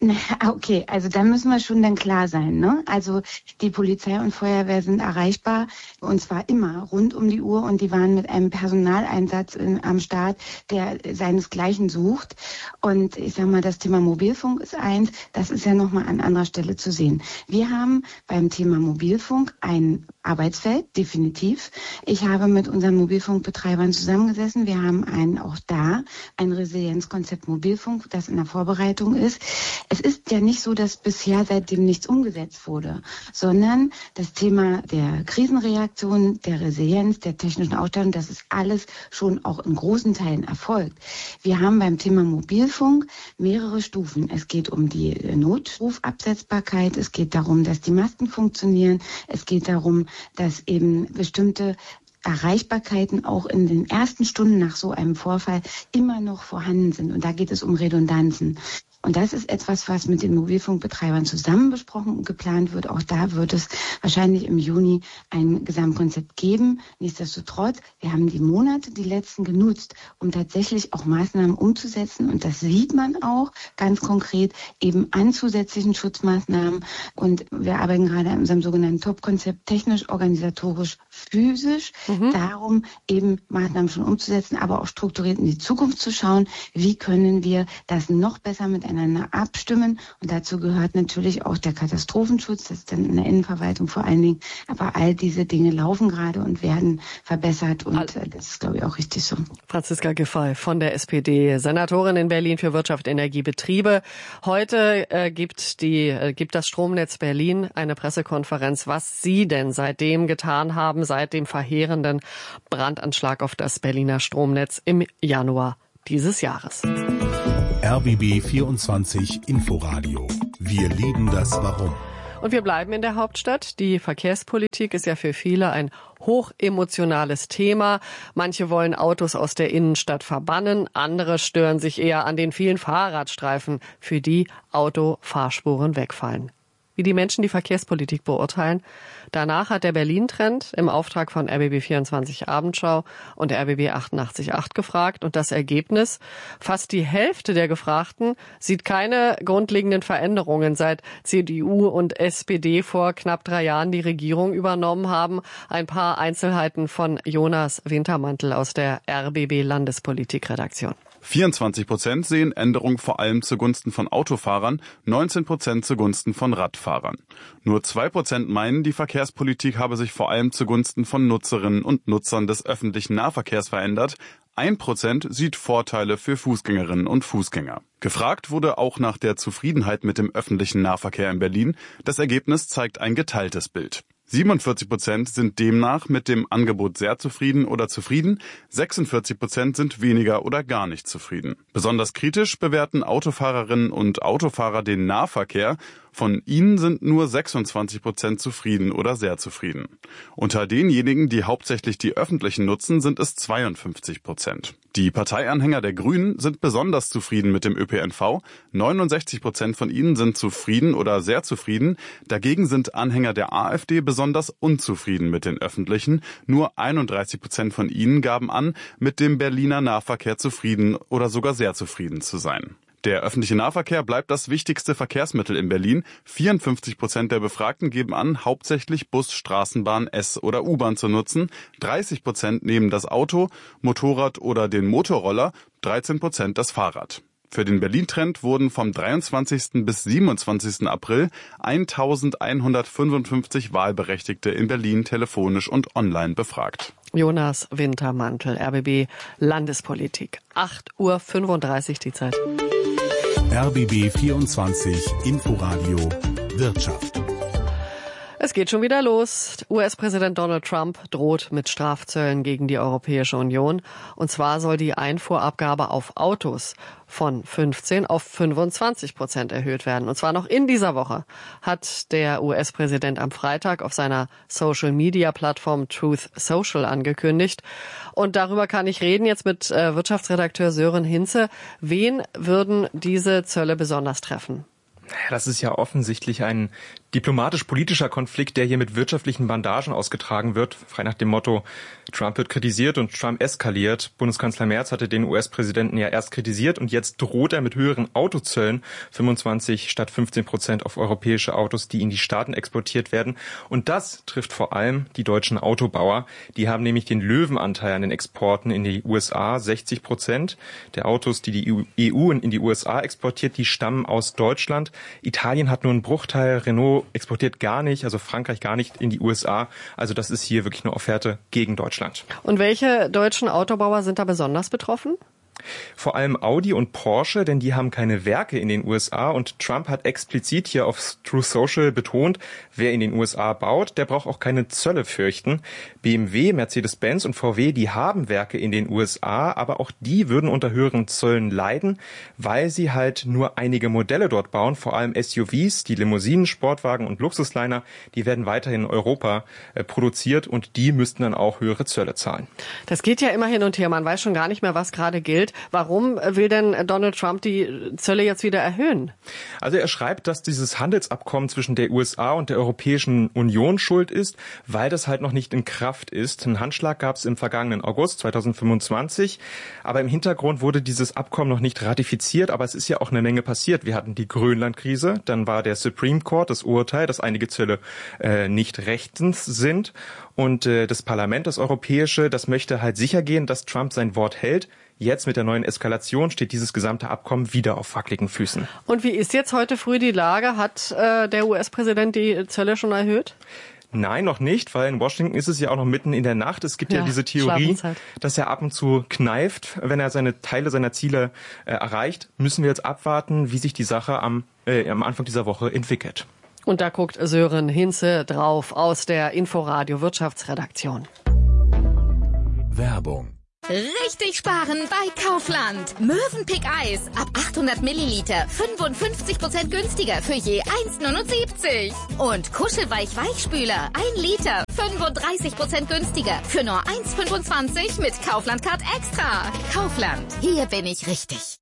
Okay, also da müssen wir schon dann klar sein, ne? Also die Polizei und Feuerwehr sind erreichbar und zwar immer rund um die Uhr und die waren mit einem Personaleinsatz am Start, der seinesgleichen sucht. Und ich sag mal, das Thema Mobilfunk ist eins, das ist ja nochmal an anderer Stelle zu sehen. Wir haben beim Thema Mobilfunk ein Arbeitsfeld, definitiv. Ich habe mit unseren Mobilfunkbetreibern zusammengesessen. Wir haben auch da ein Resilienzkonzept Mobilfunk, das in der Vorbereitung ist. Es ist ja nicht so, dass bisher seitdem nichts umgesetzt wurde, sondern das Thema der Krisenreaktion, der Resilienz, der technischen Ausstattung, das ist alles schon auch in großen Teilen erfolgt. Wir haben beim Thema Mobilfunk mehrere Stufen. Es geht um die Notrufabsetzbarkeit, es geht darum, dass die Masten funktionieren, es geht darum, dass eben bestimmte Erreichbarkeiten auch in den ersten Stunden nach so einem Vorfall immer noch vorhanden sind. Und da geht es um Redundanzen. Und das ist etwas, was mit den Mobilfunkbetreibern zusammen besprochen und geplant wird. Auch da wird es wahrscheinlich im Juni ein Gesamtkonzept geben. Nichtsdestotrotz, wir haben die Monate, die letzten genutzt, um tatsächlich auch Maßnahmen umzusetzen. Und das sieht man auch ganz konkret eben an zusätzlichen Schutzmaßnahmen. Und wir arbeiten gerade an unserem sogenannten Top-Konzept technisch, organisatorisch, physisch. Darum eben Maßnahmen schon umzusetzen, aber auch strukturiert in die Zukunft zu schauen. Wie können wir das noch besser miteinander abstimmen? Und dazu gehört natürlich auch der Katastrophenschutz. Das ist dann in der Innenverwaltung vor allen Dingen. Aber all diese Dinge laufen gerade und werden verbessert. Und das ist, glaube ich, auch richtig so. Franziska Giffey von der SPD, Senatorin in Berlin für Wirtschaft, Energie, Betriebe. Heute gibt das Stromnetz Berlin eine Pressekonferenz, was Sie denn seitdem getan haben, seit dem verheerenden Brandanschlag auf das Berliner Stromnetz im Januar dieses Jahres. RBB 24 Inforadio. Wir lieben das Warum. Und wir bleiben in der Hauptstadt. Die Verkehrspolitik ist ja für viele ein hochemotionales Thema. Manche wollen Autos aus der Innenstadt verbannen, andere stören sich eher an den vielen Fahrradstreifen, für die Autofahrspuren wegfallen. Wie die Menschen die Verkehrspolitik beurteilen. Danach hat der Berlin-Trend im Auftrag von RBB 24 Abendschau und der RBB 88.8 gefragt. Und das Ergebnis? Fast die Hälfte der Gefragten sieht keine grundlegenden Veränderungen, seit CDU und SPD vor knapp 3 Jahren die Regierung übernommen haben. Ein paar Einzelheiten von Jonas Wintermantel aus der RBB Landespolitik-Redaktion. 24% sehen Änderungen vor allem zugunsten von Autofahrern, 19% zugunsten von Radfahrern. Nur 2% meinen, die Verkehrspolitik habe sich vor allem zugunsten von Nutzerinnen und Nutzern des öffentlichen Nahverkehrs verändert. 1% sieht Vorteile für Fußgängerinnen und Fußgänger. Gefragt wurde auch nach der Zufriedenheit mit dem öffentlichen Nahverkehr in Berlin. Das Ergebnis zeigt ein geteiltes Bild. 47% sind demnach mit dem Angebot sehr zufrieden oder zufrieden, 46% sind weniger oder gar nicht zufrieden. Besonders kritisch bewerten Autofahrerinnen und Autofahrer den Nahverkehr. Von ihnen sind nur 26% zufrieden oder sehr zufrieden. Unter denjenigen, die hauptsächlich die öffentlichen nutzen, sind es 52%. Die Parteianhänger der Grünen sind besonders zufrieden mit dem ÖPNV. 69% von ihnen sind zufrieden oder sehr zufrieden. Dagegen sind Anhänger der AfD besonders unzufrieden mit den Öffentlichen. Nur 31% von ihnen gaben an, mit dem Berliner Nahverkehr zufrieden oder sogar sehr zufrieden zu sein. Der öffentliche Nahverkehr bleibt das wichtigste Verkehrsmittel in Berlin. 54% der Befragten geben an, hauptsächlich Bus, Straßenbahn, S- oder U-Bahn zu nutzen. 30% nehmen das Auto, Motorrad oder den Motorroller, 13% das Fahrrad. Für den Berlin-Trend wurden vom 23. bis 27. April 1155 Wahlberechtigte in Berlin telefonisch und online befragt. Jonas Wintermantel, RBB Landespolitik. 8:35 Uhr die Zeit. RBB 24 Inforadio Wirtschaft. Es geht schon wieder los. US-Präsident Donald Trump droht mit Strafzöllen gegen die Europäische Union. Und zwar soll die Einfuhrabgabe auf Autos von 15% auf 25% erhöht werden. Und zwar noch in dieser Woche, hat der US-Präsident am Freitag auf seiner Social-Media-Plattform Truth Social angekündigt. Und darüber kann ich reden jetzt mit Wirtschaftsredakteur Sören Hinze. Wen würden diese Zölle besonders treffen? Das ist ja offensichtlich ein diplomatisch-politischer Konflikt, der hier mit wirtschaftlichen Bandagen ausgetragen wird. Frei nach dem Motto, Trump wird kritisiert und Trump eskaliert. Bundeskanzler Merz hatte den US-Präsidenten ja erst kritisiert und jetzt droht er mit höheren Autozöllen, 25 statt 15% auf europäische Autos, die in die Staaten exportiert werden. Und das trifft vor allem die deutschen Autobauer. Die haben nämlich den Löwenanteil an den Exporten in die USA, 60% der Autos, die die EU in die USA exportiert, die stammen aus Deutschland. Italien hat nur einen Bruchteil, Renault exportiert gar nicht, also Frankreich gar nicht in die USA. Also das ist hier wirklich eine Offerte gegen Deutschland. Und welche deutschen Autobauer sind da besonders betroffen? Vor allem Audi und Porsche, denn die haben keine Werke in den USA und Trump hat explizit hier auf Truth Social betont, wer in den USA baut, der braucht auch keine Zölle fürchten. BMW, Mercedes-Benz und VW, die haben Werke in den USA, aber auch die würden unter höheren Zöllen leiden, weil sie halt nur einige Modelle dort bauen, vor allem SUVs, die Limousinen, Sportwagen und Luxusliner, die werden weiterhin in Europa produziert und die müssten dann auch höhere Zölle zahlen. Das geht ja immer hin und her, man weiß schon gar nicht mehr, was gerade gilt. gilt. Warum will denn Donald Trump die Zölle jetzt wieder erhöhen? Also er schreibt, dass dieses Handelsabkommen zwischen der USA und der Europäischen Union schuld ist, weil das halt noch nicht in Kraft ist. Einen Handschlag gab es im vergangenen August 2025, aber im Hintergrund wurde dieses Abkommen noch nicht ratifiziert, aber es ist ja auch eine Menge passiert. Wir hatten die Grönland-Krise, dann war der Supreme Court, das Urteil, dass einige Zölle nicht rechtens sind, und das Parlament, das Europäische, das möchte halt sicher gehen, dass Trump sein Wort hält. Jetzt mit der neuen Eskalation steht dieses gesamte Abkommen wieder auf wackeligen Füßen. Und wie ist jetzt heute früh die Lage? Hat der US-Präsident die Zölle schon erhöht? Nein, noch nicht, weil in Washington ist es ja auch noch mitten in der Nacht. Es gibt ja diese Theorie, dass er ab und zu kneift, wenn er Teile seiner Ziele erreicht. Müssen wir jetzt abwarten, wie sich die Sache am Anfang dieser Woche entwickelt. Und da guckt Sören Hinze drauf aus der Inforadio Wirtschaftsredaktion. Werbung. Richtig sparen bei Kaufland. Mövenpick Eis ab 800 Milliliter 55% günstiger für je 1,79. Und Kuschelweich Weichspüler 1 Liter 35% günstiger für nur 1,25 mit Kaufland Card Extra. Kaufland, hier bin ich richtig.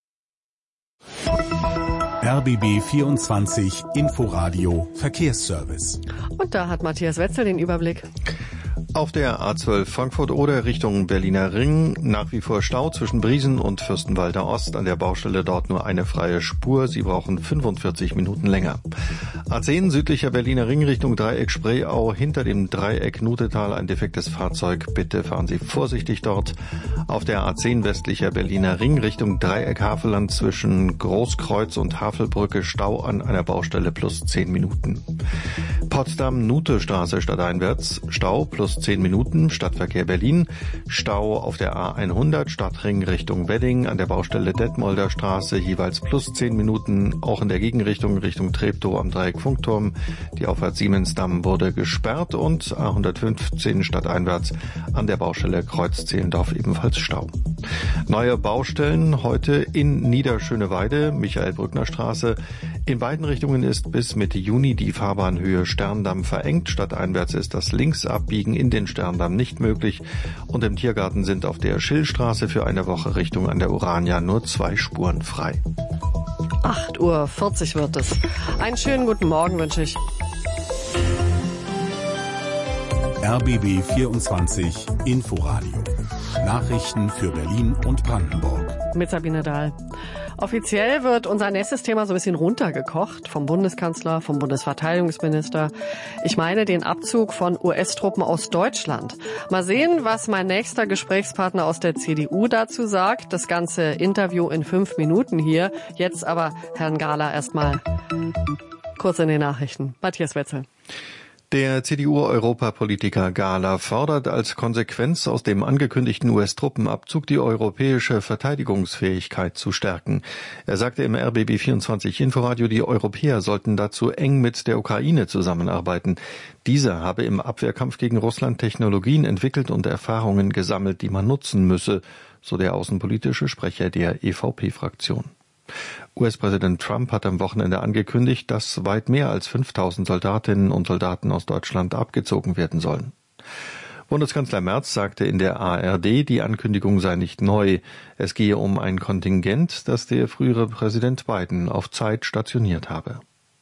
RBB 24 Inforadio Verkehrsservice. Und da hat Matthias Wetzel den Überblick. Auf der A12 Frankfurt-Oder Richtung Berliner Ring nach wie vor Stau zwischen Briesen und Fürstenwalder Ost. An der Baustelle dort nur eine freie Spur. Sie brauchen 45 Minuten länger. A10 südlicher Berliner Ring Richtung Dreieck Spreeau. Hinter dem Dreieck Nutetal ein defektes Fahrzeug. Bitte fahren Sie vorsichtig dort. Auf der A10 westlicher Berliner Ring Richtung Dreieck Havelland zwischen Großkreuz und Havelbrücke Stau an einer Baustelle plus 10 Minuten. Potsdam-Nute-Straße stadteinwärts. Stau plus 10 Minuten, Stadtverkehr Berlin. Stau auf der A100, Stadtring Richtung Wedding, an der Baustelle Detmolder Straße, jeweils plus 10 Minuten. Auch in der Gegenrichtung, Richtung Treptow am Dreieck Funkturm. Die Auffahrt Siemensdamm wurde gesperrt und A115 stadteinwärts an der Baustelle Kreuz-Zehlendorf ebenfalls Stau. Neue Baustellen heute in Niederschöneweide, Michael-Brückner-Straße. In beiden Richtungen ist bis Mitte Juni die Fahrbahnhöhe Sterndamm verengt. Stadteinwärts ist das Linksabbiegen in den Sterndamm nicht möglich. Und im Tiergarten sind auf der Schillstraße für eine Woche Richtung an der Urania nur 2 Spuren frei. 8:40 Uhr wird es. Einen schönen guten Morgen wünsche ich. RBB 24 Inforadio. Nachrichten für Berlin und Brandenburg. Mit Sabine Dahl. Offiziell wird unser nächstes Thema so ein bisschen runtergekocht vom Bundeskanzler, vom Bundesverteidigungsminister. Ich meine den Abzug von US-Truppen aus Deutschland. Mal sehen, was mein nächster Gesprächspartner aus der CDU dazu sagt. Das ganze Interview in 5 Minuten hier. Jetzt aber Herrn Gahler erstmal kurz in den Nachrichten. Matthias Wetzel. Der CDU-Europapolitiker Gahler fordert als Konsequenz aus dem angekündigten US-Truppenabzug die europäische Verteidigungsfähigkeit zu stärken. Er sagte im RBB 24 Inforadio, die Europäer sollten dazu eng mit der Ukraine zusammenarbeiten. Diese habe im Abwehrkampf gegen Russland Technologien entwickelt und Erfahrungen gesammelt, die man nutzen müsse, so der außenpolitische Sprecher der EVP-Fraktion. US-Präsident Trump hat am Wochenende angekündigt, dass weit mehr als 5.000 Soldatinnen und Soldaten aus Deutschland abgezogen werden sollen. Bundeskanzler Merz sagte in der ARD, die Ankündigung sei nicht neu. Es gehe um ein Kontingent, das der frühere Präsident Biden auf Zeit stationiert habe.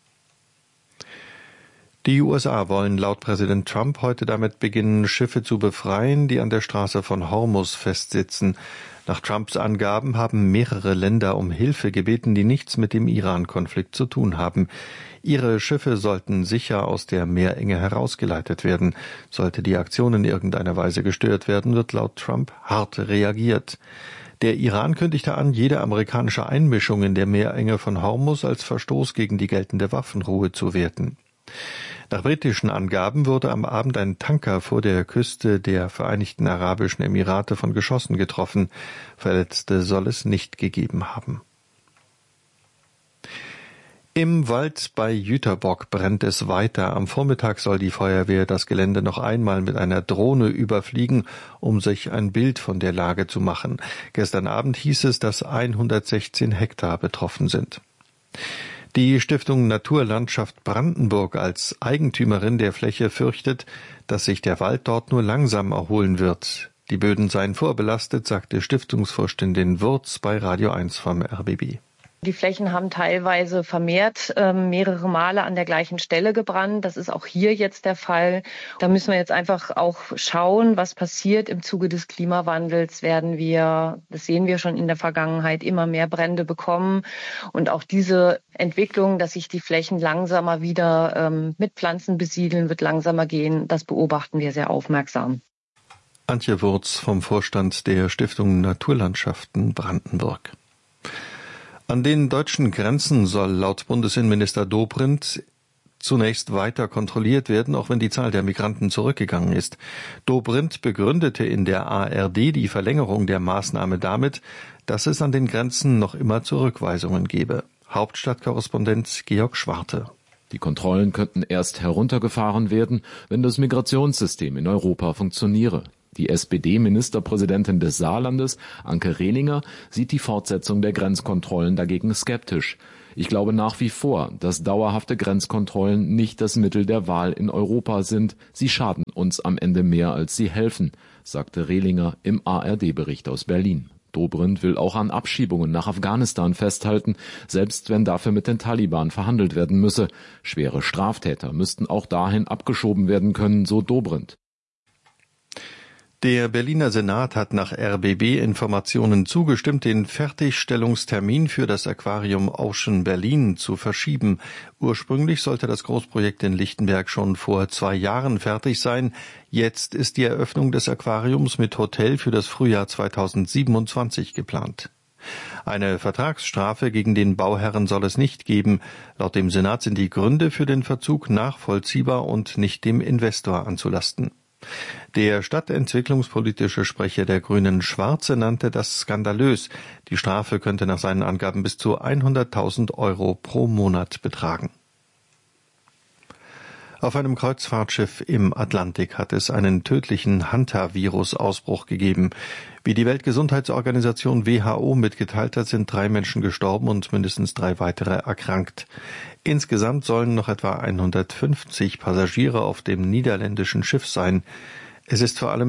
Die USA wollen laut Präsident Trump heute damit beginnen, Schiffe zu befreien, die an der Straße von Hormuz festsitzen. Nach Trumps Angaben haben mehrere Länder um Hilfe gebeten, die nichts mit dem Iran-Konflikt zu tun haben. Ihre Schiffe sollten sicher aus der Meerenge herausgeleitet werden. Sollte die Aktion in irgendeiner Weise gestört werden, wird laut Trump hart reagiert. Der Iran kündigte an, jede amerikanische Einmischung in der Meerenge von Hormuz als Verstoß gegen die geltende Waffenruhe zu werten. Nach britischen Angaben wurde am Abend ein Tanker vor der Küste der Vereinigten Arabischen Emirate von Geschossen getroffen. Verletzte soll es nicht gegeben haben. Im Wald bei Jüterbock brennt es weiter. Am Vormittag soll die Feuerwehr das Gelände noch einmal mit einer Drohne überfliegen, um sich ein Bild von der Lage zu machen. Gestern Abend hieß es, dass 116 Hektar betroffen sind. Die Stiftung Naturlandschaft Brandenburg als Eigentümerin der Fläche fürchtet, dass sich der Wald dort nur langsam erholen wird. Die Böden seien vorbelastet, sagte Stiftungsvorständin Wurz bei Radio 1 vom RBB. Die Flächen haben teilweise vermehrt mehrere Male an der gleichen Stelle gebrannt. Das ist auch hier jetzt der Fall. Da müssen wir jetzt einfach auch schauen, was passiert. Im Zuge des Klimawandels werden wir, das sehen wir schon in der Vergangenheit, immer mehr Brände bekommen. Und auch diese Entwicklung, dass sich die Flächen langsamer wieder mit Pflanzen besiedeln, wird langsamer gehen. Das beobachten wir sehr aufmerksam. Antje Wurz vom Vorstand der Stiftung Naturlandschaften Brandenburg. An den deutschen Grenzen soll laut Bundesinnenminister Dobrindt zunächst weiter kontrolliert werden, auch wenn die Zahl der Migranten zurückgegangen ist. Dobrindt begründete in der ARD die Verlängerung der Maßnahme damit, dass es an den Grenzen noch immer Zurückweisungen gebe. Hauptstadtkorrespondent Georg Schwarte. Die Kontrollen könnten erst heruntergefahren werden, wenn das Migrationssystem in Europa funktioniere. Die SPD-Ministerpräsidentin des Saarlandes, Anke Rehlinger, sieht die Fortsetzung der Grenzkontrollen dagegen skeptisch. Ich glaube nach wie vor, dass dauerhafte Grenzkontrollen nicht das Mittel der Wahl in Europa sind. Sie schaden uns am Ende mehr, als sie helfen, sagte Rehlinger im ARD-Bericht aus Berlin. Dobrindt will auch an Abschiebungen nach Afghanistan festhalten, selbst wenn dafür mit den Taliban verhandelt werden müsse. Schwere Straftäter müssten auch dahin abgeschoben werden können, so Dobrindt. Der Berliner Senat hat nach RBB-Informationen zugestimmt, den Fertigstellungstermin für das Aquarium Ocean Berlin zu verschieben. Ursprünglich sollte das Großprojekt in Lichtenberg schon vor 2 Jahren fertig sein. Jetzt ist die Eröffnung des Aquariums mit Hotel für das Frühjahr 2027 geplant. Eine Vertragsstrafe gegen den Bauherren soll es nicht geben. Laut dem Senat sind die Gründe für den Verzug nachvollziehbar und nicht dem Investor anzulasten. Der stadtentwicklungspolitische Sprecher der Grünen Schwarze nannte das skandalös. Die Strafe könnte nach seinen Angaben bis zu 100.000 Euro pro Monat betragen. Auf einem Kreuzfahrtschiff im Atlantik hat es einen tödlichen Hantavirus-Ausbruch gegeben. Wie die Weltgesundheitsorganisation WHO mitgeteilt hat, sind 3 Menschen gestorben und mindestens 3 weitere erkrankt. Insgesamt sollen noch etwa 150 Passagiere auf dem niederländischen Schiff sein. Es ist vor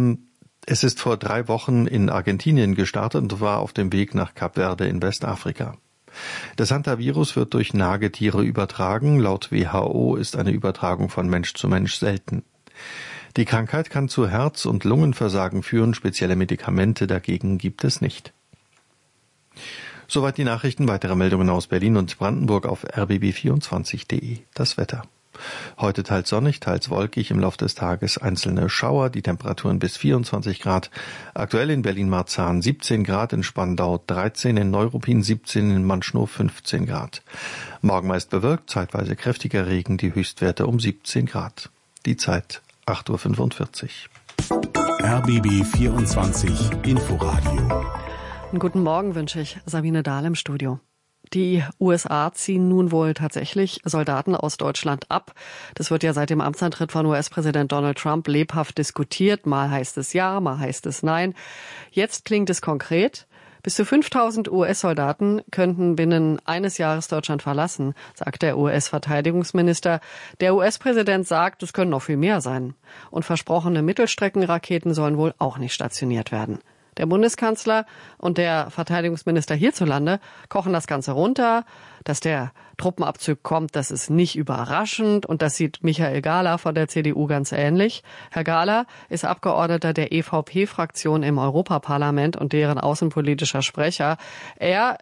3 Wochen in Argentinien gestartet und war auf dem Weg nach Kap Verde in Westafrika. Das Hantavirus wird durch Nagetiere übertragen. Laut WHO ist eine Übertragung von Mensch zu Mensch selten. Die Krankheit kann zu Herz- und Lungenversagen führen. Spezielle Medikamente dagegen gibt es nicht. Soweit die Nachrichten. Weitere Meldungen aus Berlin und Brandenburg auf rbb24.de. Das Wetter. Heute teils sonnig, teils wolkig, im Laufe des Tages einzelne Schauer, die Temperaturen bis 24 Grad. Aktuell in Berlin-Marzahn 17 Grad, in Spandau 13, in Neuruppin 17, in Manschnow 15 Grad. Morgen meist bewölkt, zeitweise kräftiger Regen, die Höchstwerte um 17 Grad. Die Zeit 8:45 Uhr. RBB 24 Inforadio. Einen guten Morgen wünsche ich, Sabine Dahl im Studio. Die USA ziehen nun wohl tatsächlich Soldaten aus Deutschland ab. Das wird ja seit dem Amtsantritt von US-Präsident Donald Trump lebhaft diskutiert. Mal heißt es ja, mal heißt es nein. Jetzt klingt es konkret. Bis zu 5.000 US-Soldaten könnten binnen eines Jahres Deutschland verlassen, sagt der US-Verteidigungsminister. Der US-Präsident sagt, es können noch viel mehr sein. Und versprochene Mittelstreckenraketen sollen wohl auch nicht stationiert werden. Der Bundeskanzler und der Verteidigungsminister hierzulande kochen das Ganze runter. Dass der Truppenabzug kommt, das ist nicht überraschend. Und das sieht Michael Gahler von der CDU ganz ähnlich. Herr Gahler ist Abgeordneter der EVP-Fraktion im Europaparlament und deren außenpolitischer Sprecher. Er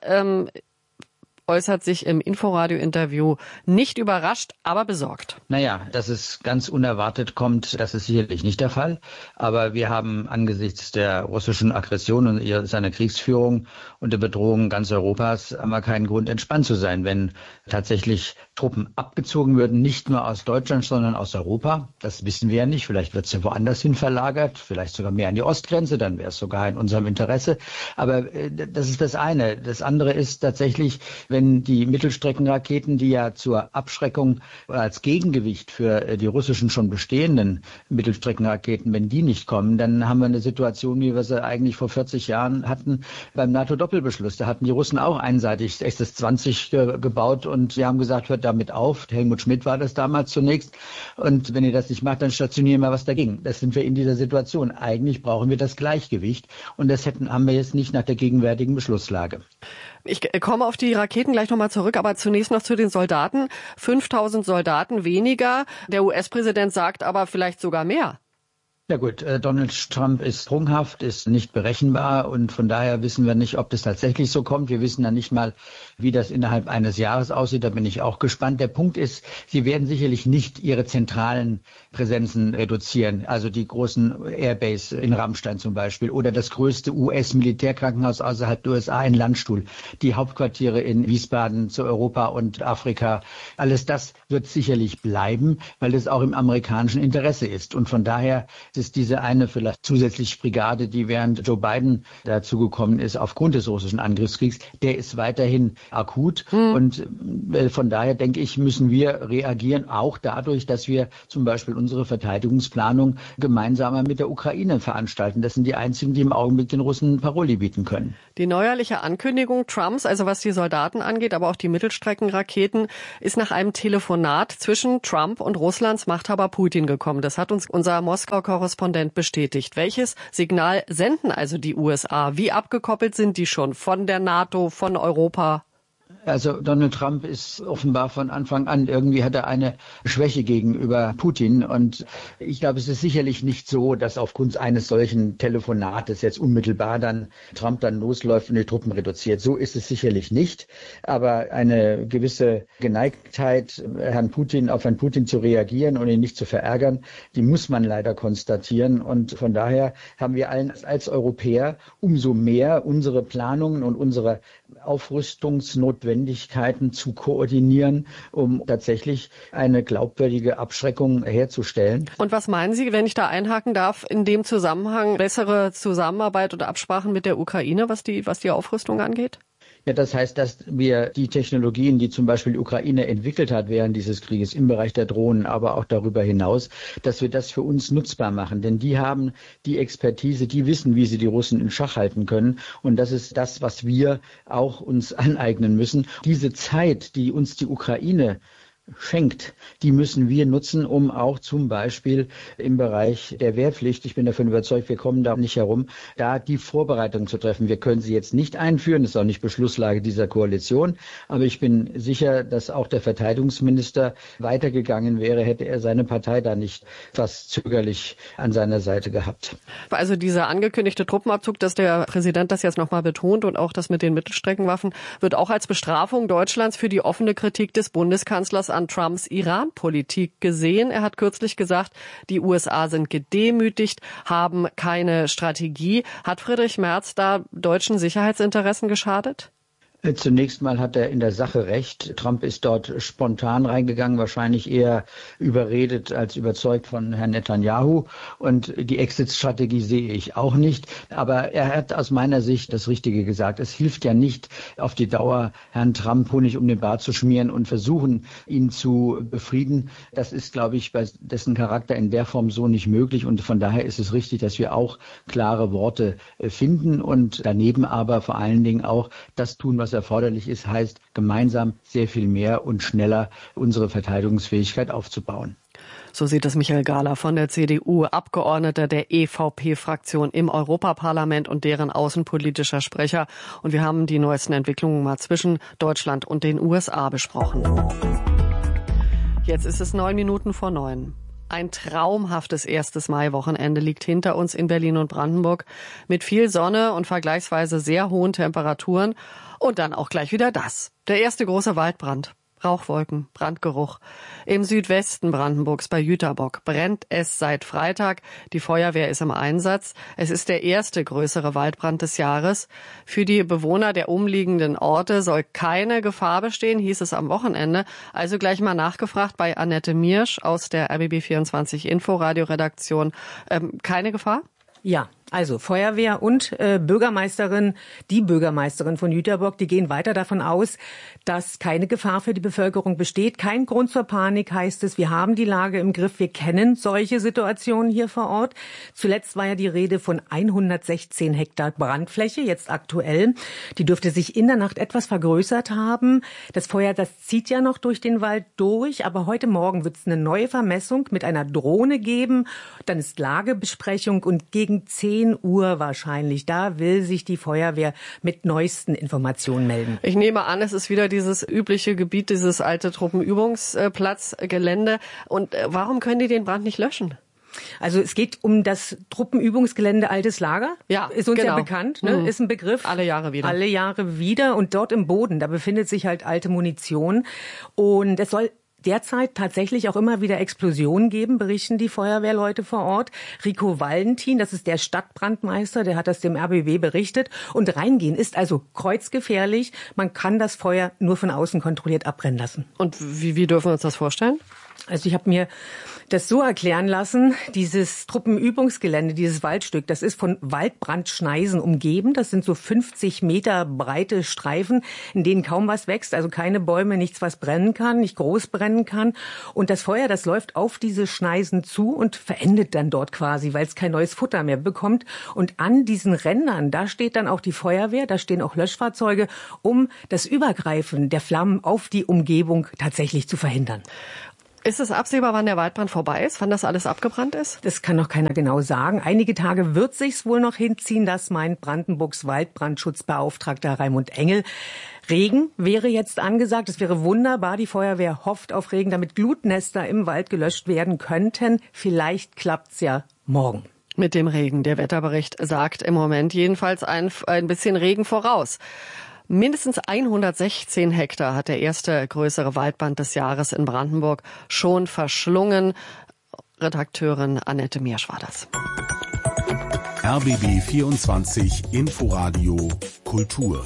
äußert sich im Inforadio-Interview nicht überrascht, aber besorgt. Naja, dass es ganz unerwartet kommt, das ist sicherlich nicht der Fall. Aber wir haben angesichts der russischen Aggression und seiner Kriegsführung und der Bedrohung ganz Europas haben wir keinen Grund, entspannt zu sein. Wenn tatsächlich Truppen abgezogen würden, nicht nur aus Deutschland, sondern aus Europa, das wissen wir ja nicht. Vielleicht wird es ja woanders hin verlagert, vielleicht sogar mehr an die Ostgrenze, dann wäre es sogar in unserem Interesse. Aber das ist das eine. Das andere ist tatsächlich, wenn wenn die Mittelstreckenraketen, die ja zur Abschreckung als Gegengewicht für die russischen schon bestehenden Mittelstreckenraketen, wenn die nicht kommen, dann haben wir eine Situation, wie wir sie eigentlich vor 40 Jahren hatten beim NATO-Doppelbeschluss. Da hatten die Russen auch einseitig SS-20 gebaut und sie haben gesagt, hört damit auf. Helmut Schmidt war das damals zunächst. Und wenn ihr das nicht macht, dann stationieren wir was dagegen. Das sind wir in dieser Situation. Eigentlich brauchen wir das Gleichgewicht und das haben wir jetzt nicht nach der gegenwärtigen Beschlusslage. Ich komme auf die Raketen gleich nochmal zurück, aber zunächst noch zu den Soldaten. 5.000 Soldaten weniger. Der US-Präsident sagt aber vielleicht sogar mehr. Ja gut, Donald Trump ist sprunghaft, ist nicht berechenbar und von daher wissen wir nicht, ob das tatsächlich so kommt. Wir wissen ja nicht mal, wie das innerhalb eines Jahres aussieht. Da bin ich auch gespannt. Der Punkt ist, sie werden sicherlich nicht ihre zentralen Präsenzen reduzieren. Also die großen Airbase in Ramstein zum Beispiel oder das größte US-Militärkrankenhaus außerhalb der USA in Landstuhl. Die Hauptquartiere in Wiesbaden zu Europa und Afrika. Alles das wird sicherlich bleiben, weil es auch im amerikanischen Interesse ist. Und von daher ist diese eine vielleicht zusätzliche Brigade, die während Joe Biden dazugekommen ist aufgrund des russischen Angriffskriegs, der ist weiterhin akut. Und von daher denke ich, müssen wir reagieren, auch dadurch, dass wir zum Beispiel unsere Verteidigungsplanung gemeinsam mit der Ukraine veranstalten. Das sind die einzigen, die im Augenblick den Russen Paroli bieten können. Die neuerliche Ankündigung Trumps, also was die Soldaten angeht, aber auch die Mittelstreckenraketen, ist nach einem Telefonat zwischen Trump und Russlands Machthaber Putin gekommen. Das hat uns unser Moskau-Korrespondent bestätigt. Welches Signal senden also die USA? Wie abgekoppelt sind die schon von der NATO, von Europa? Also Donald Trump ist offenbar von Anfang an, irgendwie hat er eine Schwäche gegenüber Putin. Und ich glaube, es ist sicherlich nicht so, dass aufgrund eines solchen Telefonates jetzt unmittelbar dann Trump dann losläuft und die Truppen reduziert. So ist es sicherlich nicht. Aber eine gewisse Geneigtheit, auf Herrn Putin zu reagieren und ihn nicht zu verärgern, die muss man leider konstatieren. Und von daher haben wir allen als Europäer umso mehr unsere Planungen und unsere Aufrüstungsnotwendigkeiten zu koordinieren, um tatsächlich eine glaubwürdige Abschreckung herzustellen. Und was meinen Sie, wenn ich da einhaken darf, in dem Zusammenhang bessere Zusammenarbeit oder Absprachen mit der Ukraine, was die Aufrüstung angeht? Ja, das heißt, dass wir die Technologien, die zum Beispiel die Ukraine entwickelt hat während dieses Krieges im Bereich der Drohnen, aber auch darüber hinaus, dass wir das für uns nutzbar machen. Denn die haben die Expertise, die wissen, wie sie die Russen in Schach halten können. Und das ist das, was wir auch uns aneignen müssen. Diese Zeit, die uns die Ukraine schenkt, die müssen wir nutzen, um auch zum Beispiel im Bereich der Wehrpflicht, ich bin davon überzeugt, wir kommen da nicht herum, da die Vorbereitung zu treffen. Wir können sie jetzt nicht einführen, das ist auch nicht Beschlusslage dieser Koalition, aber ich bin sicher, dass auch der Verteidigungsminister weitergegangen wäre, hätte er seine Partei da nicht fast zögerlich an seiner Seite gehabt. Also dieser angekündigte Truppenabzug, dass der Präsident das jetzt nochmal betont und auch das mit den Mittelstreckenwaffen, wird auch als Bestrafung Deutschlands für die offene Kritik des Bundeskanzlers an Trumps Iran-Politik gesehen. Er hat kürzlich gesagt, die USA sind gedemütigt, haben keine Strategie. Hat Friedrich Merz da deutschen Sicherheitsinteressen geschadet? Zunächst mal hat er in der Sache recht. Trump ist dort spontan reingegangen, wahrscheinlich eher überredet als überzeugt von Herrn Netanyahu. Und die Exit-Strategie sehe ich auch nicht. Aber er hat aus meiner Sicht das Richtige gesagt. Es hilft ja nicht, auf die Dauer Herrn Trump Honig um den Bart zu schmieren und versuchen, ihn zu befrieden. Das ist, glaube ich, bei dessen Charakter in der Form so nicht möglich. Und von daher ist es richtig, dass wir auch klare Worte finden und daneben aber vor allen Dingen auch das tun, was erforderlich ist, heißt gemeinsam sehr viel mehr und schneller unsere Verteidigungsfähigkeit aufzubauen. So sieht es Michael Gahler von der CDU, Abgeordneter der EVP-Fraktion im Europaparlament und deren außenpolitischer Sprecher. Und wir haben die neuesten Entwicklungen mal zwischen Deutschland und den USA besprochen. Jetzt ist es 9:09. Ein traumhaftes erstes Maiwochenende liegt hinter uns in Berlin und Brandenburg mit viel Sonne und vergleichsweise sehr hohen Temperaturen. Und dann auch gleich wieder das. Der erste große Waldbrand. Rauchwolken, Brandgeruch. Im Südwesten Brandenburgs bei Jüterbock brennt es seit Freitag. Die Feuerwehr ist im Einsatz. Es ist der erste größere Waldbrand des Jahres. Für die Bewohner der umliegenden Orte soll keine Gefahr bestehen, hieß es am Wochenende. Also gleich mal nachgefragt bei Annette Miersch aus der RBB 24 Inforadio-Redaktion. Keine Gefahr? Ja, Also Feuerwehr und die Bürgermeisterin von Jüterbock, die gehen weiter davon aus, dass keine Gefahr für die Bevölkerung besteht. Kein Grund zur Panik, heißt es. Wir haben die Lage im Griff. Wir kennen solche Situationen hier vor Ort. Zuletzt war ja die Rede von 116 Hektar Brandfläche, jetzt aktuell. Die dürfte sich in der Nacht etwas vergrößert haben. Das Feuer, das zieht ja noch durch den Wald durch. Aber heute Morgen wird es eine neue Vermessung mit einer Drohne geben. Dann ist Lagebesprechung und gegen 10 Uhr wahrscheinlich. Da will sich die Feuerwehr mit neuesten Informationen melden. Ich nehme an, es ist wieder dieses übliche Gebiet, dieses alte Truppenübungsplatzgelände. Und warum können die den Brand nicht löschen? Also es geht um das Truppenübungsgelände Altes Lager. Ja, ist uns ja bekannt, ne? Ist ein Begriff. Alle Jahre wieder. Und dort im Boden, da befindet sich halt alte Munition. Und es soll derzeit tatsächlich auch immer wieder Explosionen geben, berichten die Feuerwehrleute vor Ort. Rico Valentin, das ist der Stadtbrandmeister, der hat das dem RBB berichtet. Und reingehen ist also kreuzgefährlich. Man kann das Feuer nur von außen kontrolliert abbrennen lassen. Und wie dürfen wir uns das vorstellen? Also ich habe mir das so erklären lassen, dieses Truppenübungsgelände, dieses Waldstück, das ist von Waldbrandschneisen umgeben. Das sind so 50 Meter breite Streifen, in denen kaum was wächst, also keine Bäume, nichts, was brennen kann, nicht groß brennen kann. Und das Feuer, das läuft auf diese Schneisen zu und verendet dann dort quasi, weil es kein neues Futter mehr bekommt. Und an diesen Rändern, da steht dann auch die Feuerwehr, da stehen auch Löschfahrzeuge, um das Übergreifen der Flammen auf die Umgebung tatsächlich zu verhindern. Ist es absehbar, wann der Waldbrand vorbei ist, wann das alles abgebrannt ist? Das kann noch keiner genau sagen. Einige Tage wird sich's wohl noch hinziehen, das meint Brandenburgs Waldbrandschutzbeauftragter Raimund Engel. Regen wäre jetzt angesagt. Es wäre wunderbar. Die Feuerwehr hofft auf Regen, damit Glutnester im Wald gelöscht werden könnten. Vielleicht klappt's ja morgen. Mit dem Regen. Der Wetterbericht sagt im Moment jedenfalls ein bisschen Regen voraus. Mindestens 116 Hektar hat der erste größere Waldbrand des Jahres in Brandenburg schon verschlungen. Redakteurin Annette Miersch war das. RBB 24 Inforadio Kultur.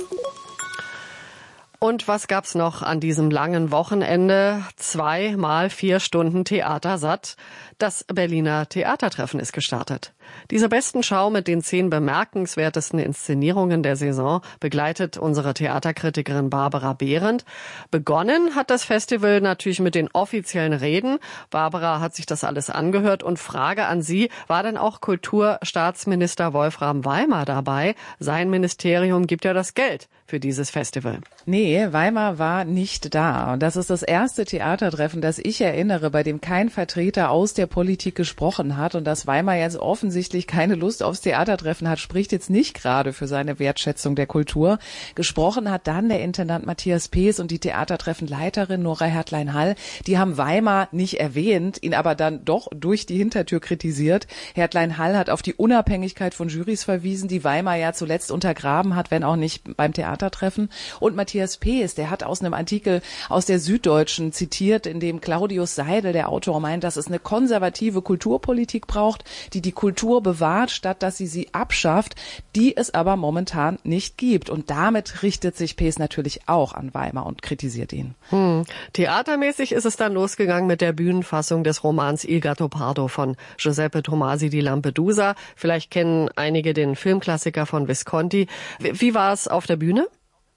Und was gab's noch an diesem langen Wochenende? 2 mal 4 Stunden Theater satt. Das Berliner Theatertreffen ist gestartet. Diese besten Schau mit den 10 bemerkenswertesten Inszenierungen der Saison begleitet unsere Theaterkritikerin Barbara Behrendt. Begonnen hat das Festival natürlich mit den offiziellen Reden. Barbara hat sich das alles angehört und Frage an Sie, war denn auch Kulturstaatsminister Wolfram Weimar dabei? Sein Ministerium gibt ja das Geld für dieses Festival. Nee, Weimar war nicht da. Und das ist das erste Theatertreffen, das ich erinnere, bei dem kein Vertreter aus der Politik gesprochen hat. Und dass Weimar jetzt offensichtlich keine Lust aufs Theatertreffen hat, spricht jetzt nicht gerade für seine Wertschätzung der Kultur. Gesprochen hat dann der Intendant Matthias Pees und die Theatertreffenleiterin Nora Hertlein-Hall. Die haben Weimar nicht erwähnt, ihn aber dann doch durch die Hintertür kritisiert. Hertlein-Hall hat auf die Unabhängigkeit von Jurys verwiesen, die Weimar ja zuletzt untergraben hat, wenn auch nicht beim Theatertreffen. Und Matthias Pees, der hat aus einem Artikel aus der Süddeutschen zitiert, in dem Claudius Seidel, der Autor, meint, dass es eine konservative Kulturpolitik braucht, die die Kultur bewahrt, statt dass sie abschafft, die es aber momentan nicht gibt. Und damit richtet sich Pees natürlich auch an Weimar und kritisiert ihn. Theatermäßig ist es dann losgegangen mit der Bühnenfassung des Romans Il Gattopardo von Giuseppe Tomasi di Lampedusa. Vielleicht kennen einige den Filmklassiker von Visconti. Wie war es auf der Bühne?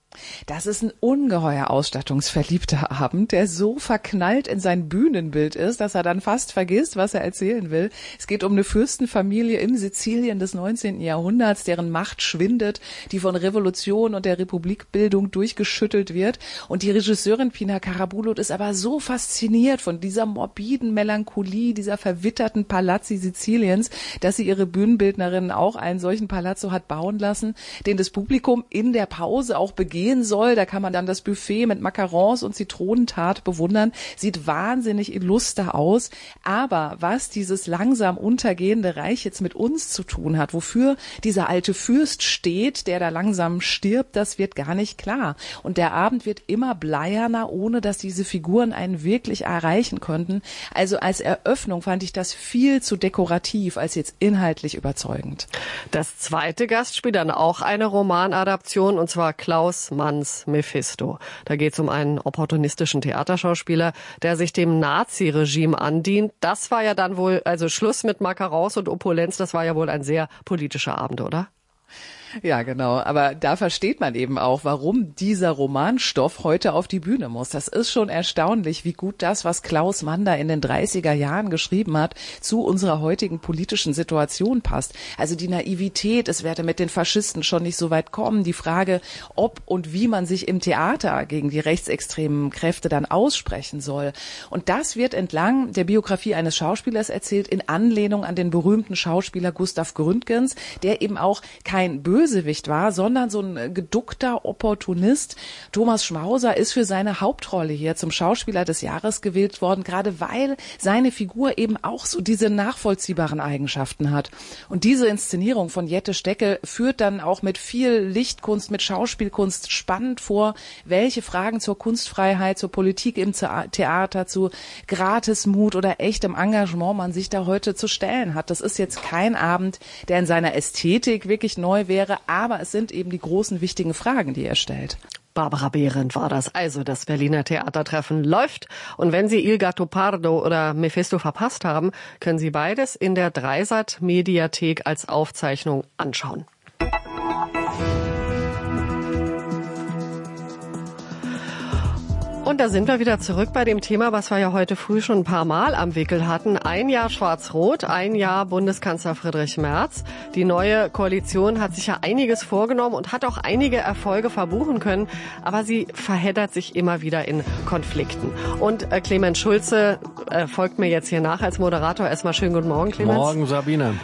Das ist ein ungeheuer ausstattungsverliebter Abend, der so verknallt in sein Bühnenbild ist, dass er dann fast vergisst, was er erzählen will. Es geht um eine Fürstenfamilie in Sizilien des 19. Jahrhunderts, deren Macht schwindet, die von Revolution und der Republikbildung durchgeschüttelt wird. Und die Regisseurin Pina Karabulut ist aber so fasziniert von dieser morbiden Melancholie, dieser verwitterten Palazzi Siziliens, dass sie ihre Bühnenbildnerin auch einen solchen Palazzo hat bauen lassen, den das Publikum in der Pause auch begehen soll. Da kann man dann das Buffet mit Macarons und Zitronentart bewundern. Sieht wahnsinnig illuster aus. Aber was dieses langsam untergehende Reich jetzt mit uns zu tun hat, wofür dieser alte Fürst steht, der da langsam stirbt, das wird gar nicht klar. Und der Abend wird immer bleierner, ohne dass diese Figuren einen wirklich erreichen könnten. Also als Eröffnung fand ich das viel zu dekorativ, als jetzt inhaltlich überzeugend. Das zweite Gastspiel dann auch eine Romanadaption, und zwar Klaus Klaus Manns Mephisto. Da geht es um einen opportunistischen Theaterschauspieler, der sich dem Nazi-Regime andient. Das war ja dann wohl, also Schluss mit Macarons und Opulenz, das war ja wohl ein sehr politischer Abend, oder? Ja, genau. Aber da versteht man eben auch, warum dieser Romanstoff heute auf die Bühne muss. Das ist schon erstaunlich, wie gut das, was Klaus Mann da in den 30er Jahren geschrieben hat, zu unserer heutigen politischen Situation passt. Also die Naivität, es werde mit den Faschisten schon nicht so weit kommen. Die Frage, ob und wie man sich im Theater gegen die rechtsextremen Kräfte dann aussprechen soll. Und das wird entlang der Biografie eines Schauspielers erzählt, in Anlehnung an den berühmten Schauspieler Gustav Gründgens, der eben auch kein Bösewicht war, sondern so ein geduckter Opportunist. Thomas Schmauser ist für seine Hauptrolle hier zum Schauspieler des Jahres gewählt worden, gerade weil seine Figur eben auch so diese nachvollziehbaren Eigenschaften hat. Und diese Inszenierung von Jette Steckel führt dann auch mit viel Lichtkunst, mit Schauspielkunst spannend vor, welche Fragen zur Kunstfreiheit, zur Politik im Theater, zu Gratismut oder echtem Engagement man sich da heute zu stellen hat. Das ist jetzt kein Abend, der in seiner Ästhetik wirklich neu wäre, aber es sind eben die großen, wichtigen Fragen, die er stellt. Barbara Behrendt war das. Also das Berliner Theatertreffen läuft. Und wenn Sie Il Gattopardo oder Mephisto verpasst haben, können Sie beides in der Dreisat-Mediathek als Aufzeichnung anschauen. Und da sind wir wieder zurück bei dem Thema, was wir ja heute früh schon ein paar Mal am Wickel hatten. Ein Jahr Schwarz-Rot, ein Jahr Bundeskanzler Friedrich Merz. Die neue Koalition hat sich ja einiges vorgenommen und hat auch einige Erfolge verbuchen können. Aber sie verheddert sich immer wieder in Konflikten. Und Clemens Schulze folgt mir jetzt hier nach als Moderator. Erstmal schönen guten Morgen, Clemens. Morgen, Sabine.